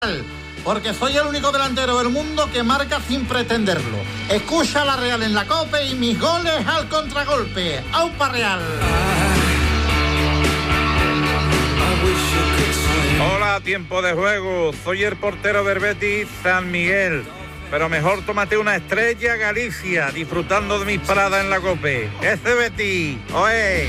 Porque soy el único delantero del mundo que marca sin pretenderlo. Escucha la Real en la COPE y mis goles al contragolpe. ¡Aupa Real! Hola, tiempo de juego. Soy el portero del Betis, San Miguel. Pero mejor tómate una Estrella Galicia, disfrutando de mis paradas en la COPE. ¡Ese Betis! ¡Oye!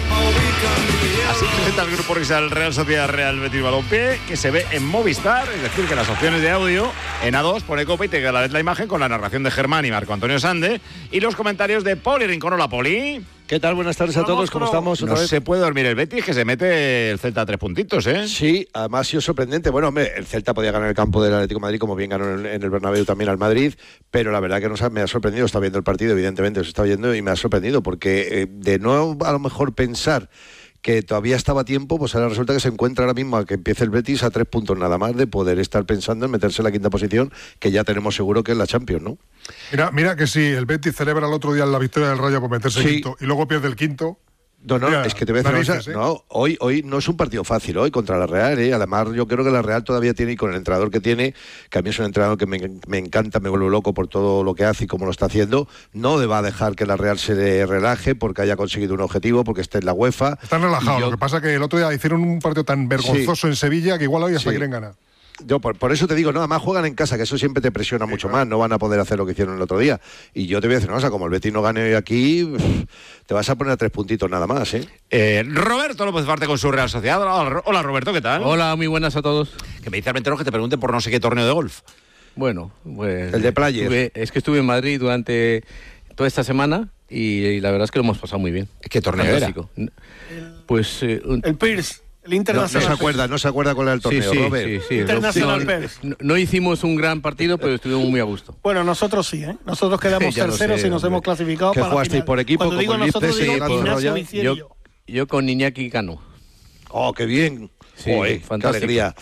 Así presenta el grupo Risal Real Sociedad Real Betis Balompié, que se ve en Movistar, es decir, que las opciones de audio en A2 pone COPE y te queda a la vez la imagen con la narración de Germán y Marco Antonio Sande y los comentarios de Poli Rincón. Hola, Poli. ¿Qué tal? Buenas tardes a todos, ¿cómo estamos? No se puede dormir el Betis, que se mete el Celta a 3 puntitos, ¿eh? Sí, además ha sido sorprendente. Bueno, hombre, el Celta podía ganar el campo del Atlético de Madrid, como bien ganó en el Bernabéu también al Madrid, pero la verdad que me ha sorprendido. Está viendo el partido, evidentemente, se está viendo y me ha sorprendido, porque de no a lo mejor pensar que todavía estaba a tiempo, pues ahora resulta que se encuentra ahora mismo a que empiece el Betis a 3 puntos nada más de poder estar pensando en meterse en la quinta posición, que ya tenemos seguro que es la Champions, ¿no? Mira que sí, el Betis celebra el otro día la victoria del Rayo por meterse quinto y luego pierde el quinto. No, es que te voy a decir una cosa, no, hoy no es un partido fácil, hoy contra la Real, además yo creo que la Real todavía tiene, y con el entrenador que tiene, que a mí es un entrenador que me encanta, me vuelve loco por todo lo que hace y cómo lo está haciendo, no va a dejar que la Real se relaje porque haya conseguido un objetivo, porque esté en la UEFA. Están relajados, lo que pasa es que el otro día hicieron un partido tan vergonzoso en Sevilla que igual hoy hasta quieren ganar. Yo por eso te digo, no, además juegan en casa, que eso siempre te presiona mucho más, no van a poder hacer lo que hicieron el otro día. Y yo te voy a decir una cosa, como el Betis no gane hoy aquí, te vas a poner a 3 puntitos nada más, Roberto López parte con su Real Sociedad. Hola, Roberto, ¿qué tal? Hola, muy buenas a todos. Que me dice Armenteros que te pregunten por no sé qué torneo de golf. Bueno, pues... El de Player. Es que estuve en Madrid durante toda esta semana y la verdad es que lo hemos pasado muy bien. ¿Qué torneo era? Pues... el Pierce. El Internacional. No se acuerda cuál era el torneo, Robert. Sí. Internacional Pérez. No hicimos un gran partido, pero estuvimos muy a gusto. Bueno, nosotros sí, ¿eh? Nosotros quedamos terceros y nos hemos clasificado para la jugasteis final. por equipo? Cuando digo nosotros, digo Ignacio Vicier y yo con Iñaki Cano. ¡Oh, qué bien! Sí, fantástico. Qué alegría.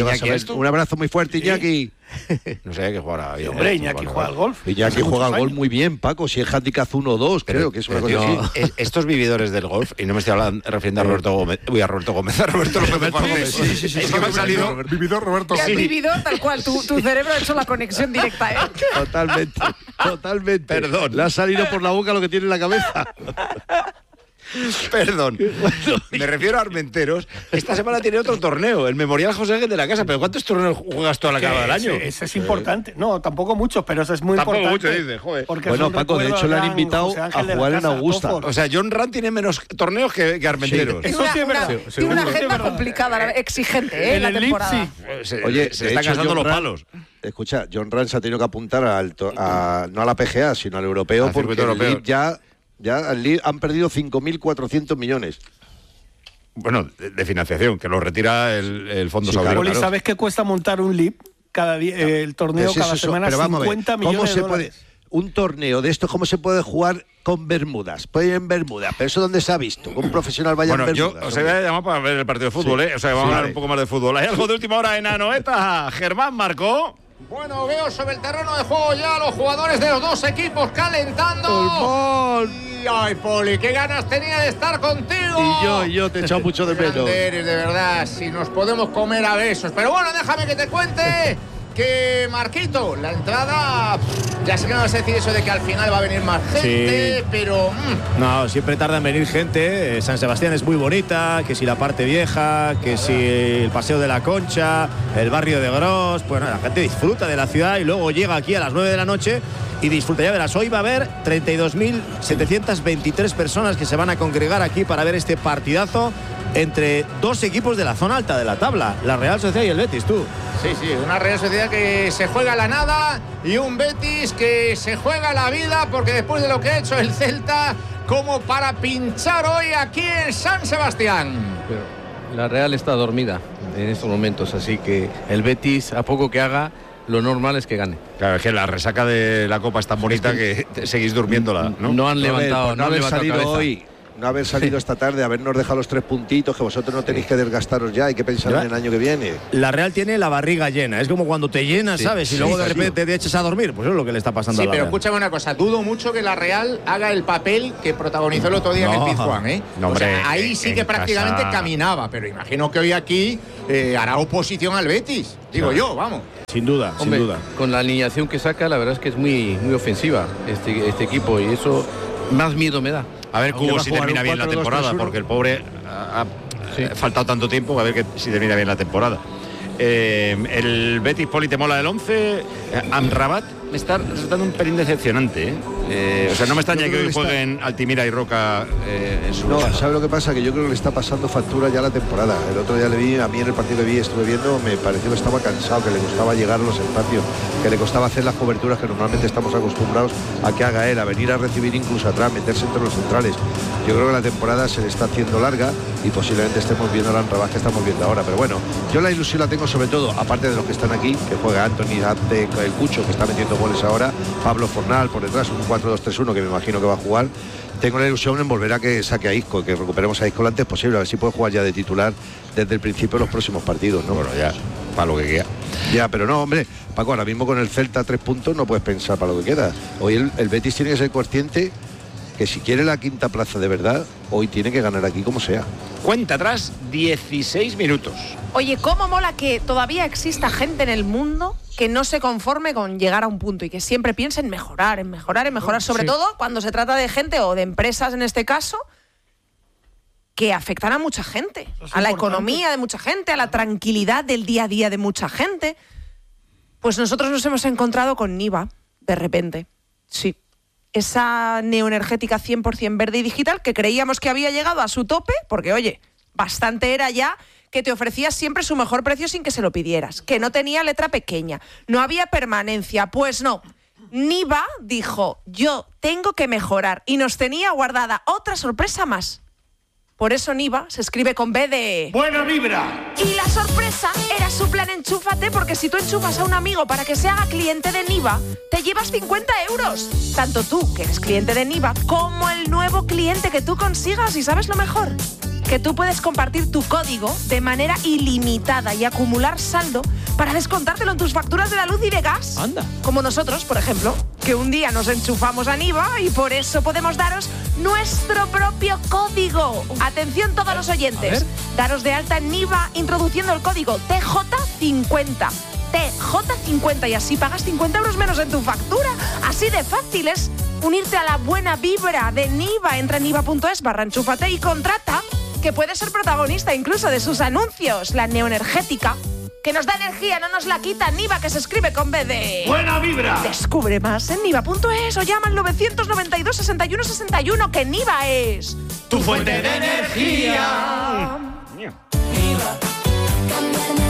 Un abrazo muy fuerte, Iñaki. No sé qué jugará. Hombre, Iñaki juega al golf. Iñaki juega al golf muy bien, Paco. Si es handicap 1-2, creo que es una cosa así. Estos vividores del golf, y no me estoy refiriendo a Roberto Gómez, a Roberto López Gómez. Sí. Es que me ha salido... Vividor Roberto. Sí. Vividor, tal cual. Tu cerebro ha hecho la conexión directa, ¿eh? Totalmente. Perdón. Le ha salido por la boca lo que tiene en la cabeza. Perdón, me refiero a Armenteros. Esta semana tiene otro torneo, el Memorial José Ángel de la Casa. ¿Pero cuántos torneos juegas tú a la cabo del año? Ese es importante. No, tampoco muchos, pero ese es muy importante. Tampoco mucho, dice, joder. Bueno, Paco, de hecho le han invitado a jugar en Augusta. O sea, John Ram tiene menos torneos que Armenteros. Eso sí es verdad. Tiene una agenda complicada, exigente, en la el temporada. Oye, se están casando los palos. Escucha, John Ram se ha tenido que apuntar no a la PGA, sino al europeo, al porque europeo. el LIB ya han perdido 5.400 millones. Bueno, de financiación, que lo retira el Fondo Saudí. Poli, ¿sabes qué cuesta montar un LIB? Cada día, el torneo cada semana, 50 millones de dólares. Un torneo de esto, ¿cómo se puede jugar con bermudas? Puede ir en bermudas, pero ¿eso dónde se ha visto? Que un profesional vaya en bermudas. Yo os voy a llamar para ver el partido de fútbol, O sea, vamos a hablar un poco más de fútbol. ¿Hay algo de última hora en Anoeta? Germán Marcó. Bueno, veo sobre el terreno de juego ya a los jugadores de los dos equipos calentando. Ay, Poli, qué ganas tenía de estar contigo. Y yo te he echado mucho de menos. Eres, de verdad, si nos podemos comer a besos. Pero bueno, déjame que te cuente que, Marquito, la entrada, ya sé que no vas a decir eso de que al final va a venir más gente, pero... No, siempre tarda en venir gente. San Sebastián es muy bonita, que si la parte vieja, que si el Paseo de la Concha, el barrio de Gros. Bueno, la gente disfruta de la ciudad y luego llega aquí a las 9 de la noche y disfruta. Ya verás, hoy va a haber 32.723 personas que se van a congregar aquí para ver este partidazo entre dos equipos de la zona alta de la tabla, la Real Sociedad y el Betis, tú. Sí, una Real Sociedad que se juega la nada y un Betis que se juega la vida, porque después de lo que ha hecho el Celta, como para pinchar hoy aquí en San Sebastián. Pero la Real está dormida en estos momentos, así que el Betis, a poco que haga, lo normal es que gane. Claro, es que la resaca de la Copa es tan bonita que seguís durmiéndola, ¿no? No han levantado, no haber salido cabeza. hoy no haber salido esta tarde, habernos dejado los 3 puntitos, que vosotros no tenéis que desgastaros ya, hay que pensar en el año que viene. La Real tiene la barriga llena, es como cuando te llenas, ¿sabes? Y luego de repente te echas a dormir, pues eso es lo que le está pasando a la Real. Sí, pero escúchame una cosa, dudo mucho que la Real haga el papel que protagonizó el otro día en el Pizjuán, ¿eh? No, hombre, o sea, ahí sí que prácticamente caminaba, pero imagino que hoy aquí hará oposición al Betis, digo yo, vamos. Sin duda, hombre, sin duda. Con la alineación que saca, la verdad es que es muy ofensiva este equipo, y eso más miedo me da. A ver, Cubo, si termina bien la temporada, porque el pobre ha faltado tanto tiempo, a ver si termina bien la temporada. El Betis, Poli, ¿te mola del 11? Amrabat me está resultando un pelín decepcionante, o sea, no me extraña que hoy jueguen Altimira y Roca en su lugar. ¿Sabes lo que pasa? Que yo creo que le está pasando factura ya la temporada. El otro día le vi, a mí en el partido que estuve viendo, me pareció que estaba cansado, que le costaba llegar a los espacios, que le costaba hacer las coberturas que normalmente estamos acostumbrados a que haga él, a venir a recibir incluso atrás, meterse entre los centrales. Yo creo que la temporada se le está haciendo larga y posiblemente estemos viendo el Amrabat que estamos viendo ahora. Pero bueno, yo la ilusión la tengo sobre todo, aparte de los que están aquí, que juega Anthony, el Cucho, que está metiendo goles ahora, Pablo Fornal por detrás, un 4-2-3-1 que me imagino que va a jugar. Tengo la ilusión en volver a que saque a Isco, que recuperemos a Isco lo antes posible, a ver si puede jugar ya de titular desde el principio de los próximos partidos, ¿no? Bueno, ya, para lo que queda. Ya, pero no, hombre, Paco, ahora mismo con el Celta 3 puntos no puedes pensar para lo que queda. Hoy el Betis tiene que ser consciente que si quiere la quinta plaza de verdad, hoy tiene que ganar aquí como sea. Cuenta atrás, 16 minutos. Oye, cómo mola que todavía exista gente en el mundo que no se conforme con llegar a un punto y que siempre piense en mejorar, sobre todo cuando se trata de gente o de empresas en este caso que afectan a mucha gente, a la economía de mucha gente, a la tranquilidad del día a día de mucha gente. Pues nosotros nos hemos encontrado con Niva, de repente, sí. Esa neoenergética 100% verde y digital que creíamos que había llegado a su tope, porque oye, bastante era ya que te ofrecía siempre su mejor precio sin que se lo pidieras, que no tenía letra pequeña, no había permanencia, pues no. Niva dijo, yo tengo que mejorar, y nos tenía guardada otra sorpresa más. Por eso Niva se escribe con B de... ¡Buena vibra! Y la sorpresa era su plan Enchúfate, porque si tú enchufas a un amigo para que se haga cliente de Niva, te llevas 50 euros. Tanto tú, que eres cliente de Niva, como el nuevo cliente que tú consigas. ¿Y sabes lo mejor? Que tú puedes compartir tu código de manera ilimitada y acumular saldo para descontártelo en tus facturas de la luz y de gas. Anda. Como nosotros, por ejemplo, que un día nos enchufamos a Niva y por eso podemos daros nuestro propio código. Atención todos los oyentes. Daros de alta en Niva introduciendo el código TJ50. TJ50 y así pagas 50 euros menos en tu factura. Así de fácil es unirte a la buena vibra de Niva. Entra en niva.es/enchúfate y contrata, que puede ser protagonista incluso de sus anuncios. La neoenergética, que nos da energía, no nos la quita. Niva, que se escribe con B de... ¡Buena vibra! Descubre más en niva.es o llama al 992 61 61, que Niva es... ¡tu fuente de energía! Niva, cámbiate a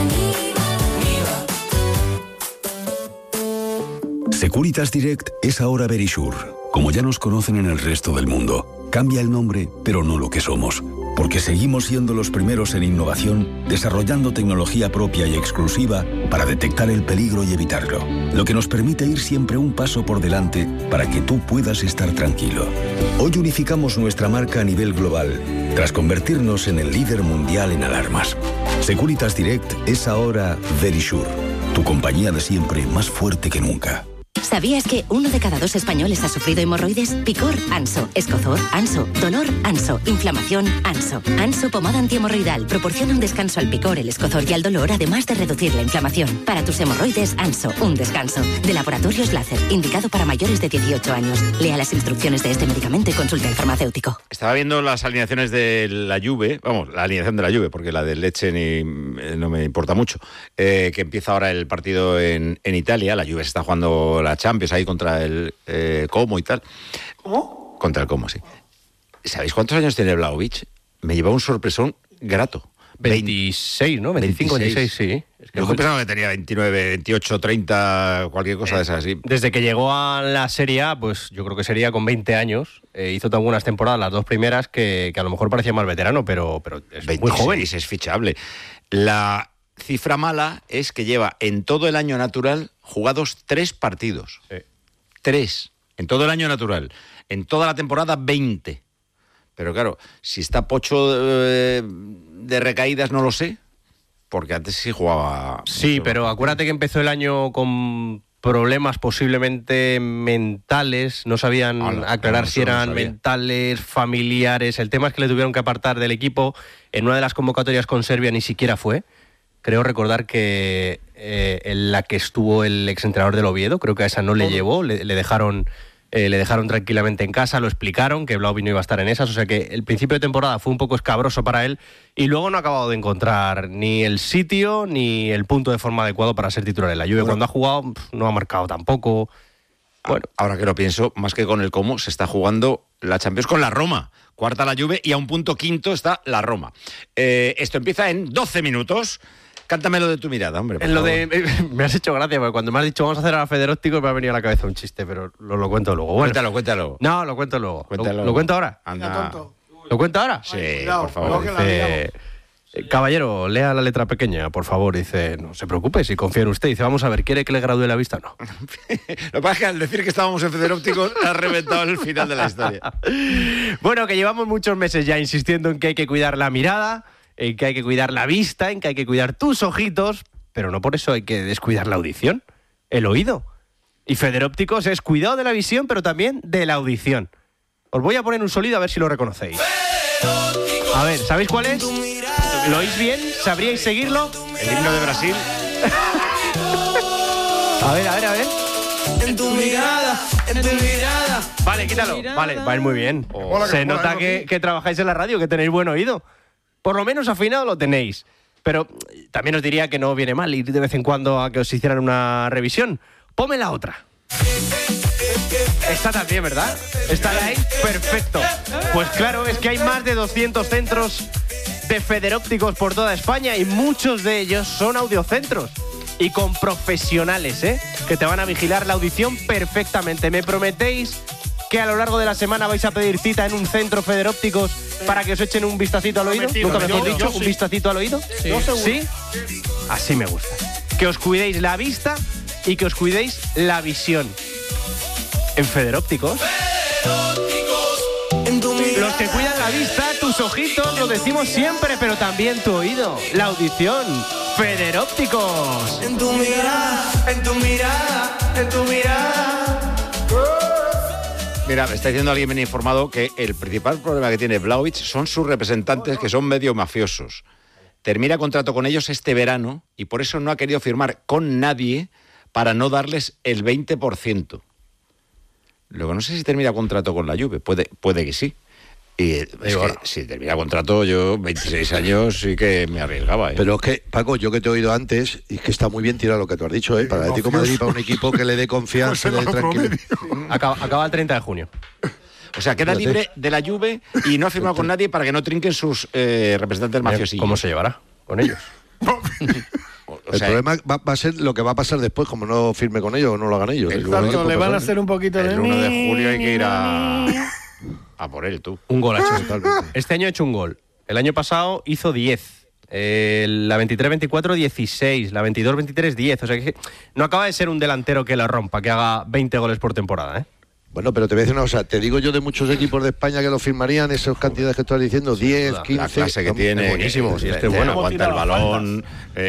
Niva. Securitas Direct es ahora Verisure. Como ya nos conocen en el resto del mundo, cambia el nombre, pero no lo que somos. Porque seguimos siendo los primeros en innovación, desarrollando tecnología propia y exclusiva para detectar el peligro y evitarlo. Lo que nos permite ir siempre un paso por delante para que tú puedas estar tranquilo. Hoy unificamos nuestra marca a nivel global, tras convertirnos en el líder mundial en alarmas. Securitas Direct es ahora Verisure, tu compañía de siempre más fuerte que nunca. ¿Sabías que 1 de cada 2 españoles ha sufrido hemorroides? Picor, Anso. Escozor, Anso. Dolor, Anso. Inflamación, Anso. Anso pomada antihemorroidal proporciona un descanso al picor, el escozor y al dolor, además de reducir la inflamación. Para tus hemorroides, Anso, un descanso. De Laboratorios Láser, indicado para mayores de 18 años. Lea las instrucciones de este medicamento y consulte al farmacéutico. Estaba viendo las alineaciones de la Juve, vamos, la alineación de la Juve, porque la del Lecce no me importa mucho, que empieza ahora el partido en Italia. La Juve se está jugando la Champions ahí contra el Como y tal. ¿Cómo? Contra el Como, sí. ¿Sabéis cuántos años tiene Vlahovic? Me lleva un sorpresón grato. 26, ¿no? 25, 26, sí. Es que yo pensaba que tenía 29, 28, 30, cualquier cosa de esas. Sí. Desde que llegó a la Serie A, pues yo creo que sería con 20 años. Hizo tan buenas temporadas, las 2 primeras, que a lo mejor parecía más veterano, pero es 26, muy joven. Es fichable. La cifra mala es que lleva en todo el año natural jugados 3 partidos. Sí. 3. En todo el año natural. En toda la temporada, 20. Pero claro, si está Pocho de recaídas, no lo sé. Porque antes sí jugaba... Sí, pero acuérdate que empezó el año con problemas posiblemente mentales. No sabían aclarar si eran mentales, familiares. El tema es que le tuvieron que apartar del equipo. En una de las convocatorias con Serbia ni siquiera fue. Creo recordar que en la que estuvo el exentrenador del Oviedo, creo que a esa no le llevó, le dejaron tranquilamente en casa, lo explicaron, que Vlahovic no iba a estar en esas, o sea que el principio de temporada fue un poco escabroso para él y luego no ha acabado de encontrar ni el sitio ni el punto de forma adecuado para ser titular en la Juve. Cuando ha jugado no ha marcado tampoco. Bueno, ahora que lo pienso, más que con el cómo, se está jugando la Champions con la Roma. Cuarta la Juve y a un punto quinto está la Roma. Esto empieza en 12 minutos. Cántamelo de tu mirada, hombre. Me has hecho gracia, porque cuando me has dicho vamos a hacer a la Federóptico me ha venido a la cabeza un chiste, pero lo cuento luego. Bueno, Cuéntalo. No, lo cuento luego. ¿Lo cuento ahora? Anda. ¿Lo cuento ahora? Sí, por favor. Caballero, lea la letra pequeña, por favor. Dice, no se preocupe, si confía en usted. Dice, vamos a ver, ¿quiere que le gradúe la vista o no? Lo que pasa es que al decir que estábamos en Federóptico ha reventado el final de la historia. Bueno, que llevamos muchos meses ya insistiendo en que hay que cuidar la mirada, en que hay que cuidar la vista, en que hay que cuidar tus ojitos, pero no por eso hay que descuidar la audición, el oído. Y Federópticos es cuidado de la visión, pero también de la audición. Os voy a poner un sonido a ver si lo reconocéis. A ver, ¿sabéis cuál es? ¿Lo oís bien? ¿Sabríais seguirlo? El himno de Brasil. A ver. En tu mirada. Vale, quítalo. Vale, va a ir muy bien. Se nota que trabajáis en la radio, que tenéis buen oído. Por lo menos afinado lo tenéis. Pero también os diría que no viene mal ir de vez en cuando a que os hicieran una revisión. Ponme la otra. Esta también, ¿verdad? ¿Está ahí? Perfecto. Pues claro, es que hay más de 200 centros de Federópticos por toda España y muchos de ellos son audiocentros. Y con profesionales, que te van a vigilar la audición perfectamente. ¿Me prometéis que a lo largo de la semana vais a pedir cita en un centro Federópticos para que os echen un vistacito al oído? ¿Nunca me habéis dicho un vistacito al oído? ¿Sí? Así me gusta. Que os cuidéis la vista y que os cuidéis la visión. En Federópticos. Los que cuidan la vista, tus ojitos, lo decimos siempre, pero también tu oído, la audición. Federópticos. En tu mirada. Mira, me está diciendo alguien bien informado que el principal problema que tiene Vlahovic son sus representantes, que son medio mafiosos. Termina contrato con ellos este verano y por eso no ha querido firmar con nadie para no darles el 20%. Luego no sé si termina contrato con la Juve, puede que sí. Y es que si termina contrato, yo 26 años sí que me arriesgaba. Pero es que, Paco, yo que te he oído antes, y es que está muy bien tirado lo que tú has dicho, para el Atlético de Madrid, para un equipo que le dé confianza, le dé tranquilidad. Acaba el 30 de junio. O sea, queda libre de la Juve y no ha firmado con nadie para que no trinquen sus representantes mafiosillos. ¿Cómo se llevará con ellos? El problema va a ser lo que va a pasar después, como no firme con ellos o no lo hagan ellos. Exacto, le van a hacer un poquito de... El 1 de julio hay que ir a por él, tú. Un gol ha hecho. Este año ha hecho un gol. El año pasado hizo 10. La 23-24, 16. La 22-23, 10. O sea que no acaba de ser un delantero que la rompa, que haga 20 goles por temporada, ¿eh? Bueno, pero te voy a decir una cosa, te digo yo de muchos equipos de España que lo firmaría esas cantidades que estás diciendo, 10, 15... La clase que tiene, es buenísimo, si es que bueno, aguanta el balón,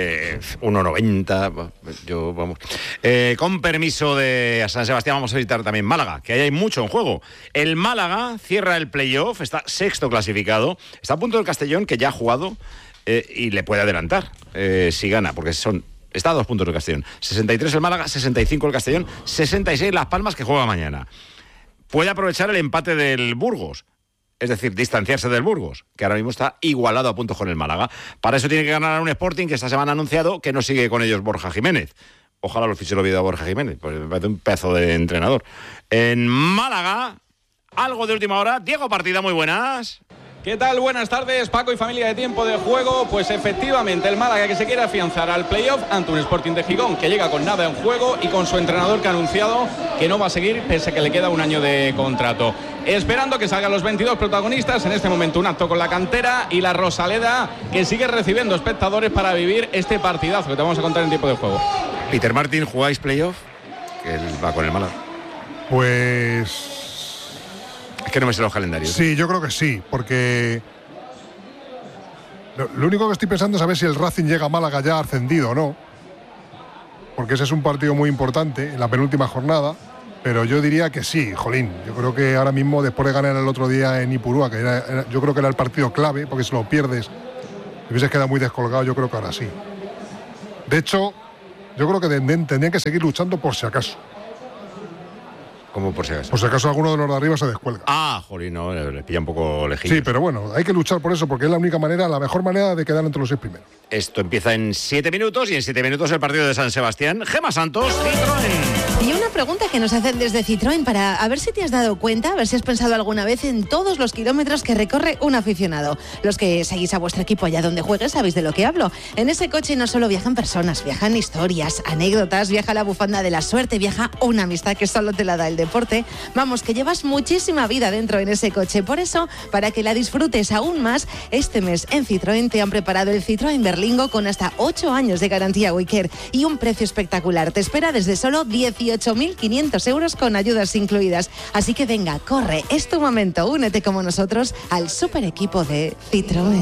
1,90, yo, vamos... con permiso de San Sebastián vamos a visitar también Málaga, que ahí hay mucho en juego. El Málaga cierra el playoff, está sexto clasificado, está a punto del Castellón, que ya ha jugado, y le puede adelantar si gana, porque está a 2 puntos el Castellón. 63 el Málaga, 65 el Castellón, 66 Las Palmas, que juega mañana. Puede aprovechar el empate del Burgos, es decir, distanciarse del Burgos, que ahora mismo está igualado a puntos con el Málaga. Para eso tiene que ganar a un Sporting que esta semana ha anunciado que no sigue con ellos Borja Jiménez. Ojalá lo fiche el olvidado a Borja Jiménez, pues me parece un pedazo de entrenador. En Málaga, algo de última hora. Diego Partida, muy buenas. ¿Qué tal? Buenas tardes, Paco y familia de Tiempo de Juego. Pues efectivamente, el Málaga que se quiere afianzar al playoff ante un Sporting de Gijón que llega con nada en juego y con su entrenador que ha anunciado que no va a seguir pese a que le queda un año de contrato. Esperando que salgan los 22 protagonistas, en este momento un acto con la cantera y la Rosaleda que sigue recibiendo espectadores para vivir este partidazo que te vamos a contar en Tiempo de Juego. Peter Martin, ¿jugáis playoff? Que él va con el Málaga. Pues... Es que no me sé los calendarios. Sí, yo creo que sí, porque lo único que estoy pensando es a ver si el Racing llega a Málaga ya ascendido o no, porque ese es un partido muy importante en la penúltima jornada, pero yo diría que sí, jolín. Yo creo que ahora mismo, después de ganar el otro día en Ipurúa, que yo creo que era el partido clave, porque si lo pierdes, te hubieses quedado muy descolgado, yo creo que ahora sí. De hecho, yo creo que tendrían que seguir luchando por si acaso. ¿Cómo por si acaso? Por si acaso alguno de los de arriba se descuelga. Ah, jolín, no, le pilla un poco lejillo. Sí, pero bueno, hay que luchar por eso, porque es la única manera, la mejor manera de quedar entre los 6 primeros. Esto empieza en 7 minutos y en 7 minutos el partido de San Sebastián. Gemma Santos, Citroën. Y una pregunta que nos hacen desde Citroën para a ver si te has dado cuenta, a ver si has pensado alguna vez en todos los kilómetros que recorre un aficionado. Los que seguís a vuestro equipo allá donde juegues sabéis de lo que hablo. En ese coche no solo viajan personas, viajan historias, anécdotas, viaja la bufanda de la suerte, viaja una amistad que solo te la da el deporte. Vamos, que llevas muchísima vida dentro en ese coche. Por eso, para que la disfrutes aún más, este mes en Citroën te han preparado el Citroën Berlingo con hasta 8 años de garantía WeCare y un precio espectacular. Te espera desde solo 18.500 euros con ayudas incluidas. Así que venga, corre, es tu momento. Únete como nosotros al super equipo de Citroën.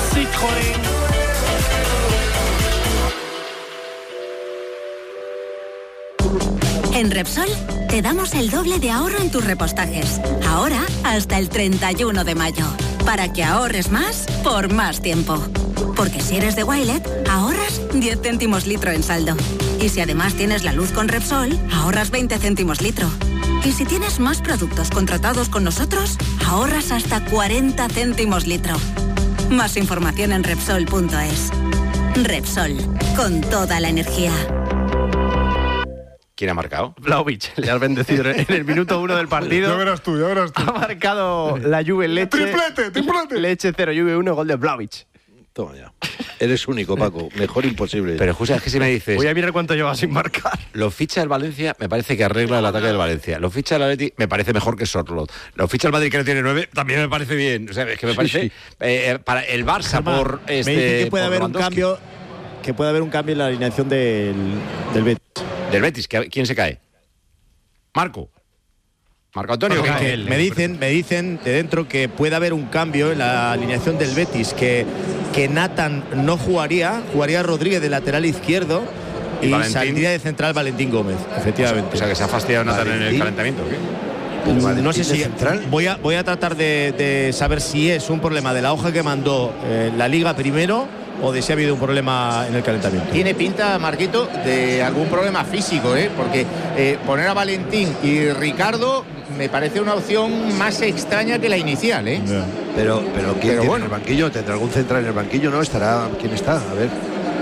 En Repsol te damos el doble de ahorro en tus repostajes. Ahora hasta el 31 de mayo. Para que ahorres más por más tiempo. Porque si eres de Wilet, ahorras 10 céntimos litro en saldo. Y si además tienes la luz con Repsol, ahorras 20 céntimos litro. Y si tienes más productos contratados con nosotros, ahorras hasta 40 céntimos litro. Más información en Repsol.es. Repsol, con toda la energía. ¿Quién ha marcado? Vlahovic, le has bendecido en el minuto 1 del partido. Ya verás tú. Ha marcado la Juve Leche. ¡Triplete! Leche 0, Juve 1, gol de Vlahovic. Toma ya. Eres único, Paco. Mejor imposible. Pero justo es que si me dices... Voy a mirar cuánto lleva sin marcar. Lo ficha el Valencia, me parece que arregla el ataque del Valencia. Lo ficha el Atleti, me parece mejor que Sorlot. Lo ficha el Madrid, que no tiene 9, también me parece bien. O sea, es que me parece... Sí. Para el Barça, por... me dice que puede haber un cambio... Que puede haber un cambio en la alineación del Betis. Del Betis, ¿quién se cae? Marco Antonio. Me dicen de dentro que puede haber un cambio en la alineación del Betis, que Nathan no jugaría Rodríguez de lateral izquierdo y Valentín, saldría de central Valentín Gómez, efectivamente. O sea, que se ha fastidiado Nathan en el calentamiento, ¿o qué? No sé si voy a tratar de saber si es un problema de la hoja que mandó la Liga primero o de si ha habido un problema en el calentamiento. Tiene pinta, Marquito, de algún problema físico, porque poner a Valentín y Ricardo me parece una opción más extraña que la inicial, Yeah. Pero ¿quién tiene en el banquillo? ¿Tendrá algún central en el banquillo? ¿No? ¿Quién está? A ver.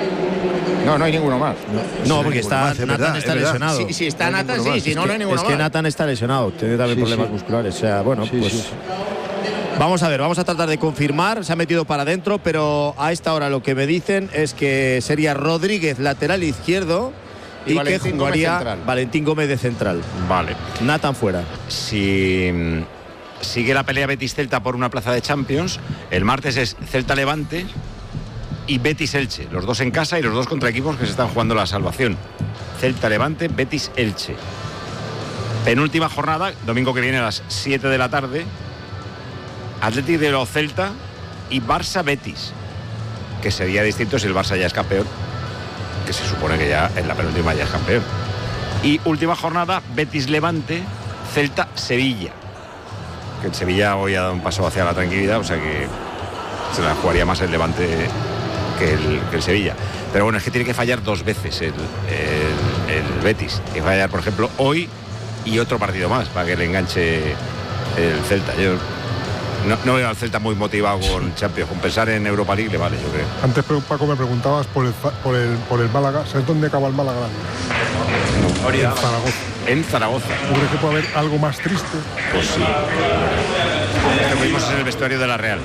No hay ninguno más. No, porque Nathan está lesionado. Si está Nathan, sí, si no hay ninguno más. Es que Nathan está lesionado, tiene también problemas musculares. O sea, bueno, pues... Vamos a ver, vamos a tratar de confirmar. Se ha metido para adentro, pero a esta hora lo que me dicen es que sería Rodríguez lateral izquierdo y que jugaría Valentín Gómez de central. Vale. Nathan fuera. Si sigue la pelea Betis-Celta por una plaza de Champions, el martes es Celta-Levante y Betis-Elche. Los dos en casa y los dos contra equipos que se están jugando la salvación. Celta-Levante, Betis-Elche. Penúltima jornada, domingo que viene a las 7 de la tarde. Atlético de los Celta y Barça-Betis, que sería distinto si el Barça ya es campeón, que se supone que ya en la penúltima ya es campeón. Y última jornada, Betis-Levante, Celta-Sevilla, que en Sevilla hoy ha dado un paso hacia la tranquilidad, o sea que se la jugaría más el Levante que el Sevilla. Pero bueno, es que tiene que fallar 2 veces el Betis, que fallar, por ejemplo, hoy y otro partido más para que le enganche el Celta. Yo no veo al Celta muy motivado con Champions. Con pensar en Europa League le vale, yo creo. Antes, Paco, me preguntabas por el Málaga. ¿Sabes dónde acaba el Málaga? No. En Zaragoza. En Zaragoza. ¿Tú crees que puede haber algo más triste? Pues sí. Lo vimos en el vestuario de la Real.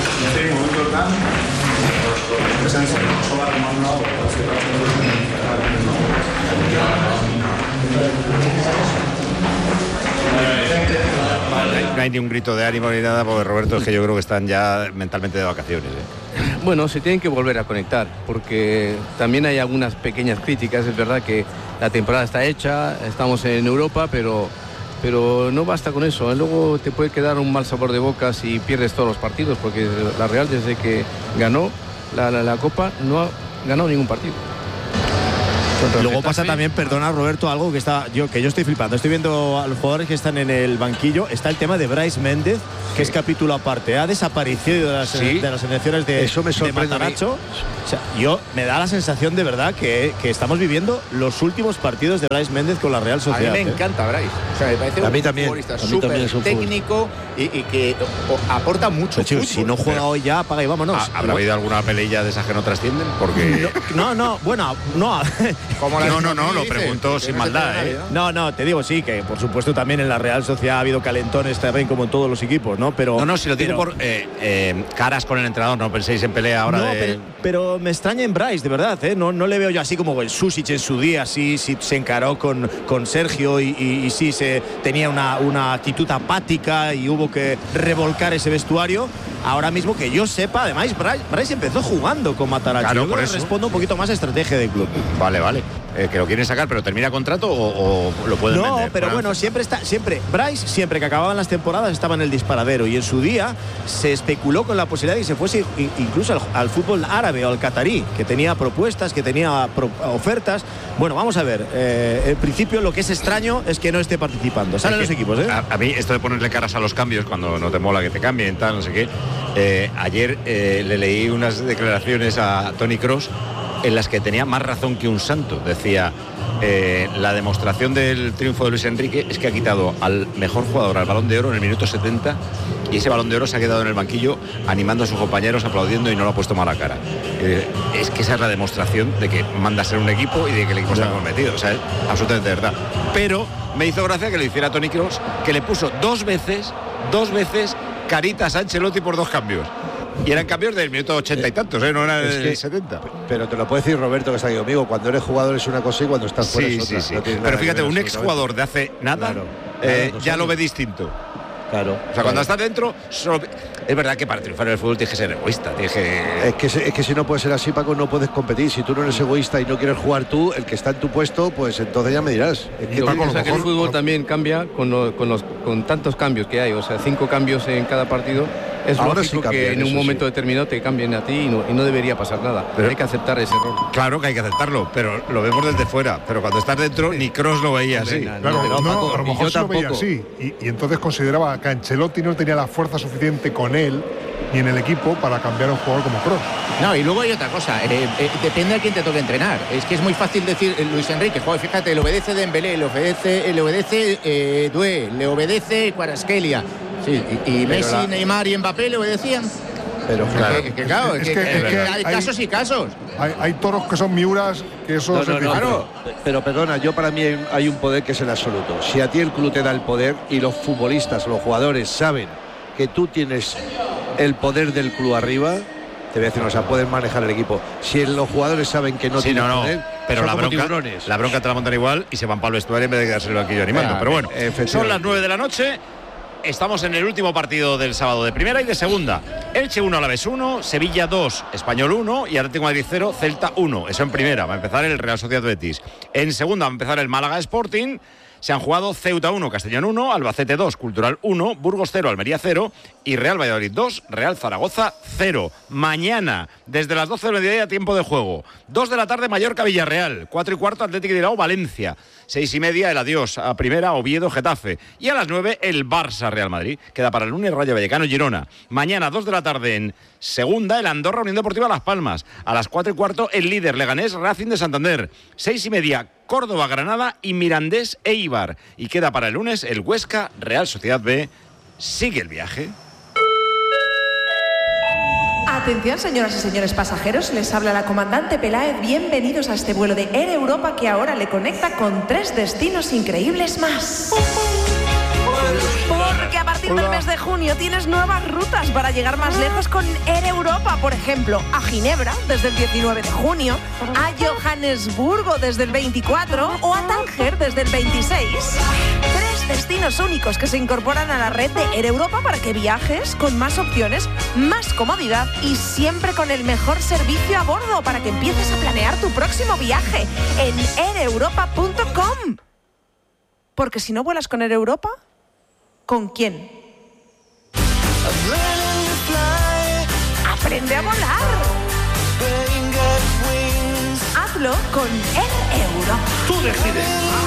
No hay ni un grito de ánimo ni nada, porque Roberto, es que yo creo que están ya mentalmente de vacaciones. Bueno, se tienen que volver a conectar, porque también hay algunas pequeñas críticas. Es verdad que la temporada está hecha, estamos en Europa, pero pero no basta con eso. Luego te puede quedar un mal sabor de boca si pierdes todos los partidos, porque la Real desde que ganó la Copa no ha ganado ningún partido. Luego pasa también, perdona Roberto, algo que yo estoy flipando. Estoy viendo a los jugadores que están en el banquillo. Está el tema de Brais Méndez, que es capítulo aparte. Ha desaparecido de las elecciones de Eso me sorprende. Mataracho. O sea, me da la sensación de verdad que estamos viviendo los últimos partidos de Brais Méndez con la Real Sociedad. A mí me encanta Brais. O sea, me parece un futbolista súper técnico y que aporta mucho. Pero, fútbol. Si no juega hoy ya, apaga y vámonos. ¿Habrá habido alguna pelea de esas que no trascienden? Porque No, lo pregunto sin maldad, ¿eh? No, te digo sí, que por supuesto también en la Real Sociedad ha habido calentones también como en todos los equipos, ¿no? Pero si lo digo por caras con el entrenador, no penséis en pelea ahora pero me extraña en Brais, de verdad, ¿eh? No le veo yo así como el Susic en su día, sí se encaró con Sergio y sí se tenía una actitud apática y hubo que revolcar ese vestuario. Ahora mismo que yo sepa, además Brais empezó jugando con Mataracho. Claro, por eso respondo un poquito más a estrategia del club. Vale. Que lo quieren sacar, pero termina contrato o lo pueden vender. No, pero bueno, siempre Brais, siempre que acababan las temporadas estaba en el disparadero, y en su día se especuló con la posibilidad de que se fuese incluso al fútbol árabe o al catarí, que tenía propuestas, que tenía ofertas. Bueno, vamos a ver, en principio lo que es extraño es que no esté participando. Salen los equipos, ¿eh? A mí esto de ponerle caras a los cambios cuando no te mola que te cambien, tal, no sé qué. Ayer le leí unas declaraciones a Toni Kroos en las que tenía más razón que un santo. Decía, la demostración del triunfo de Luis Enrique es que ha quitado al mejor jugador al Balón de Oro en el minuto 70, y ese Balón de Oro se ha quedado en el banquillo animando a sus compañeros, aplaudiendo, y no lo ha puesto mala cara. Es que esa es la demostración de que manda a ser un equipo y de que el equipo está comprometido. O sea, es absolutamente verdad. Pero me hizo gracia que lo hiciera Toni Kroos, que le puso dos veces caritas a Ancelotti por 2 cambios. Y eran cambios del minuto 80 y tantos, no era del 70. Pero te lo puede decir Roberto, que está aquí conmigo. Cuando eres jugador es una cosa y cuando estás fuera es otra. Sí. Pero fíjate, un exjugador de hace nada, ya lo ve distinto. Claro. O sea, cuando estás dentro, es verdad que para triunfar en el fútbol tienes que ser egoísta. Es que si no puede ser así, Paco, no puedes competir. Si tú no eres egoísta y no quieres jugar tú, el que está en tu puesto, pues entonces ya me dirás. Que el fútbol también cambia con tantos cambios que hay. O sea, 5 cambios en cada partido. Es lógico que en un momento determinado te cambien a ti y no debería pasar nada. Pero hay que aceptar ese error. Claro que hay que aceptarlo, pero lo vemos desde fuera. Pero cuando estás dentro, ni Kroos lo veía así. Claro, a lo mejor lo veía así. Y entonces consideraba que Ancelotti no tenía la fuerza suficiente con él ni en el equipo para cambiar a un jugador como Kroos. No, y luego hay otra cosa, depende de quién te toque entrenar. Es que es muy fácil decir Luis Enrique, joder, fíjate, le obedece Dembélé, le obedece Doué, le obedece Kvaratskhelia. Sí, y Messi, Neymar y Mbappé le obedecían. Pero claro, es que hay casos y casos. Hay toros que son miuras, que eso es claro. Pero perdona, yo para mí hay un poder que es el absoluto. Si a ti el club te da el poder y los futbolistas, los jugadores saben que tú tienes el poder del club arriba, te voy a decir, o sea, pueden manejar el equipo. Si los jugadores saben que no tienen poder, pero la bronca te la montan igual y se van para el vestuario en vez de quedarse en el banquillo animando. Pero bueno, son las 9 de la noche. Estamos en el último partido del sábado de primera y de segunda. Elche 1, Alavés 1, Sevilla 2, Español 1 y Atlético de Madrid 0, Celta 1. Eso en primera, va a empezar el Real Sociedad Betis. En segunda va a empezar el Málaga Sporting. Se han jugado Ceuta 1, Castellón 1, Albacete 2, Cultural 1, Burgos 0, Almería 0 y Real Valladolid 2, Real Zaragoza 0. Mañana, desde las 12 del mediodía, tiempo de juego. 2 de la tarde, Mallorca Villarreal. 4 y cuarto, Atlético de Bilbao Valencia. 6 y media, el adiós a primera, Oviedo Getafe. Y a las 9, el Barça Real Madrid. Queda para el lunes Rayo Vallecano Girona. Mañana, 2 de la tarde, en segunda, el Andorra Unión Deportiva Las Palmas. A las 4 y cuarto, el líder Leganés Racing de Santander. 6 y media, Córdoba Granada y Mirandés Eibar. Y queda para el lunes el Huesca Real Sociedad B. Sigue el viaje. Atención, señoras y señores pasajeros, les habla la comandante Peláez. Bienvenidos a este vuelo de Air Europa que ahora le conecta con 3 destinos increíbles más. Porque a partir del mes de junio tienes nuevas rutas para llegar más lejos con Air Europa. Por ejemplo, a Ginebra desde el 19 de junio, a Johannesburgo desde el 24 o a Tánger desde el 26. 3 destinos únicos que se incorporan a la red de Air Europa para que viajes con más opciones, más comodidad y siempre con el mejor servicio a bordo para que empieces a planear tu próximo viaje en aireuropa.com. Porque si no vuelas con Air Europa, ¿con quién? ¡Aprende a volar! Hazlo con Air Europa. Tú decides.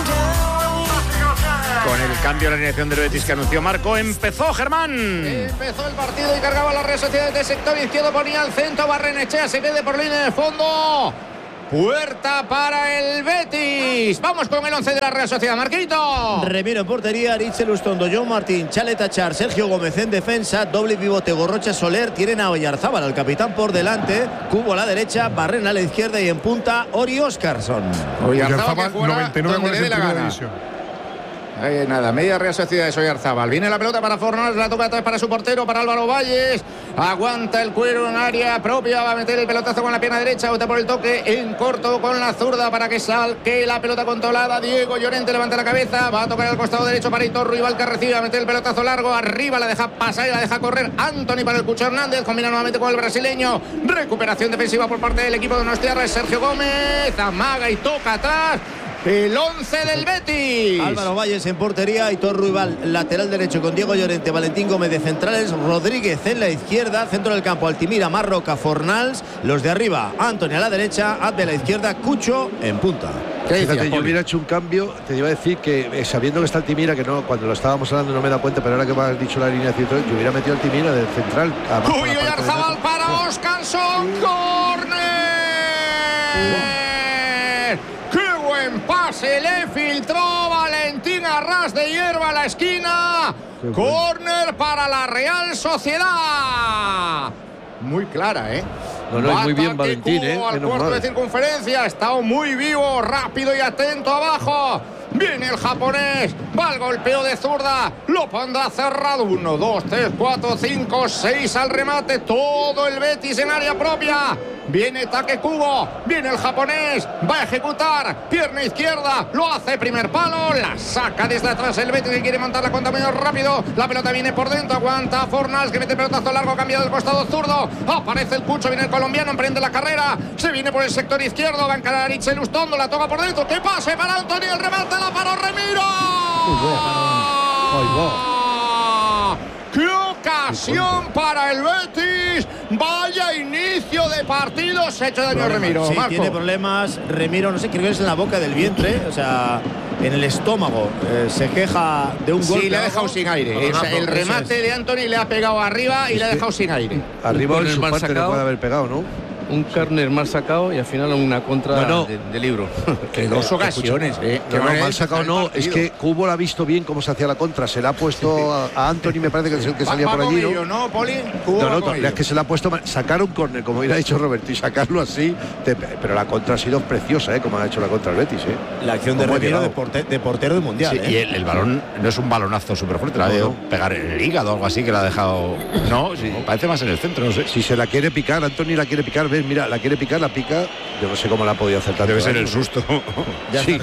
Con el cambio de la alineación del Betis que anunció Marco, empezó Germán. Empezó el partido y cargaba la Real Sociedad de sector izquierdo, ponía al centro, Barrenechea se pierde por línea de fondo. Puerta para el Betis. Vamos con el 11 de la Real Sociedad, Marquito. Remiro en portería, Aritzel Ustondo, John Martín, Chale Tachar, Sergio Gómez en defensa, doble pivote Gorrocha Soler, tienen a Oyarzábal, al capitán por delante, Cubo a la derecha, Barrena a la izquierda y en punta Ori Óscarsson. Oyarzábal, 99 goles en primera división. Nada, media Real Sociedad de Oyarzábal. Viene la pelota para Fornals, la toca atrás para su portero, para Álvaro Valles. Aguanta el cuero en área propia, va a meter el pelotazo con la pierna derecha, bota por el toque en corto con la zurda para que salque la pelota controlada. Diego Llorente levanta la cabeza, va a tocar al costado derecho para Hitor Ruibal, que recibe, a meter el pelotazo largo, arriba la deja pasar y la deja correr Anthony para el Cucho Hernández, combina nuevamente con el brasileño. Recuperación defensiva por parte del equipo de Donostiarra, Sergio Gómez, amaga y toca atrás. El 11 del Betis. Álvaro Valles en portería, Hitor Ruibal lateral derecho con Diego Llorente, Valentín Gómez de centrales, Rodríguez en la izquierda, centro del campo Altimira, Marroca, Fornals, los de arriba, Antonio a la derecha, Adbe a la izquierda, Cucho en punta. Fíjate, yo hubiera hecho un cambio, te iba a decir que sabiendo que está Altimira, que no, cuando lo estábamos hablando no me da cuenta, pero ahora que me has dicho la alineación, yo hubiera metido Altimira del central. Uy, Oyarzábal para Óscarsson, córner. Buen pase, le filtró Valentín a ras de hierba a la esquina. Córner para la Real Sociedad. Muy clara, ¿eh? No, muy bien Valentín, al cuarto de circunferencia, ha estado muy vivo, rápido y atento abajo. Viene el japonés, va el golpeo de zurda, lo pondrá cerrado. 1, 2, 3, 4, 5, 6 al remate. Todo el Betis en área propia. Viene Take Kubo, viene el japonés, va a ejecutar, pierna izquierda, lo hace primer palo, la saca desde atrás el Betis que quiere montar la cuenta muy rápido. La pelota viene por dentro, aguanta Fornals que mete el pelotazo largo, cambiado del costado zurdo. Aparece el Cucho, viene el colombiano, emprende la carrera, se viene por el sector izquierdo, va a encarar a Aritzel Ustondo, la toca por dentro, que pase para Antonio, el remate la paró Remiro. ¡Qué ocasión para el Betis! ¡Vaya inicio de partido! Se ha hecho daño Remiro. Sí, Marco. Tiene problemas Remiro, no sé, creo que es en la boca del vientre, o sea, en el estómago. Se queja de un golpe. Sí, le ha dejado sin aire. El remate de Anthony le ha pegado arriba y le ha dejado sin aire. Arriba en su parte le puede haber pegado, ¿no? Un córner mal sacado y al final una contra de libro. Que dos ocasiones, No, mal sacado no, es que Cubo la ha visto bien cómo se hacía la contra, se la ha puesto a Anthony, me parece que es el que salía por allí, ¿no, Poli? No, es que se la ha puesto, sacar un córner, como hubiera dicho Roberto, y sacarlo así, pero la contra ha sido preciosa, como ha hecho la contra el Betis, La acción de Remiro de portero del Mundial. Sí, y el balón no es un balonazo súper fuerte, la ha debido pegar en el hígado o algo así, que la ha dejado. No, sí, parece más en el centro, no sé. Si se la quiere picar, Anthony la quiere picar, ves, mira, la quiere picar, la pica, yo no sé cómo la ha podido hacer tanto. Debe ser el susto. Sí.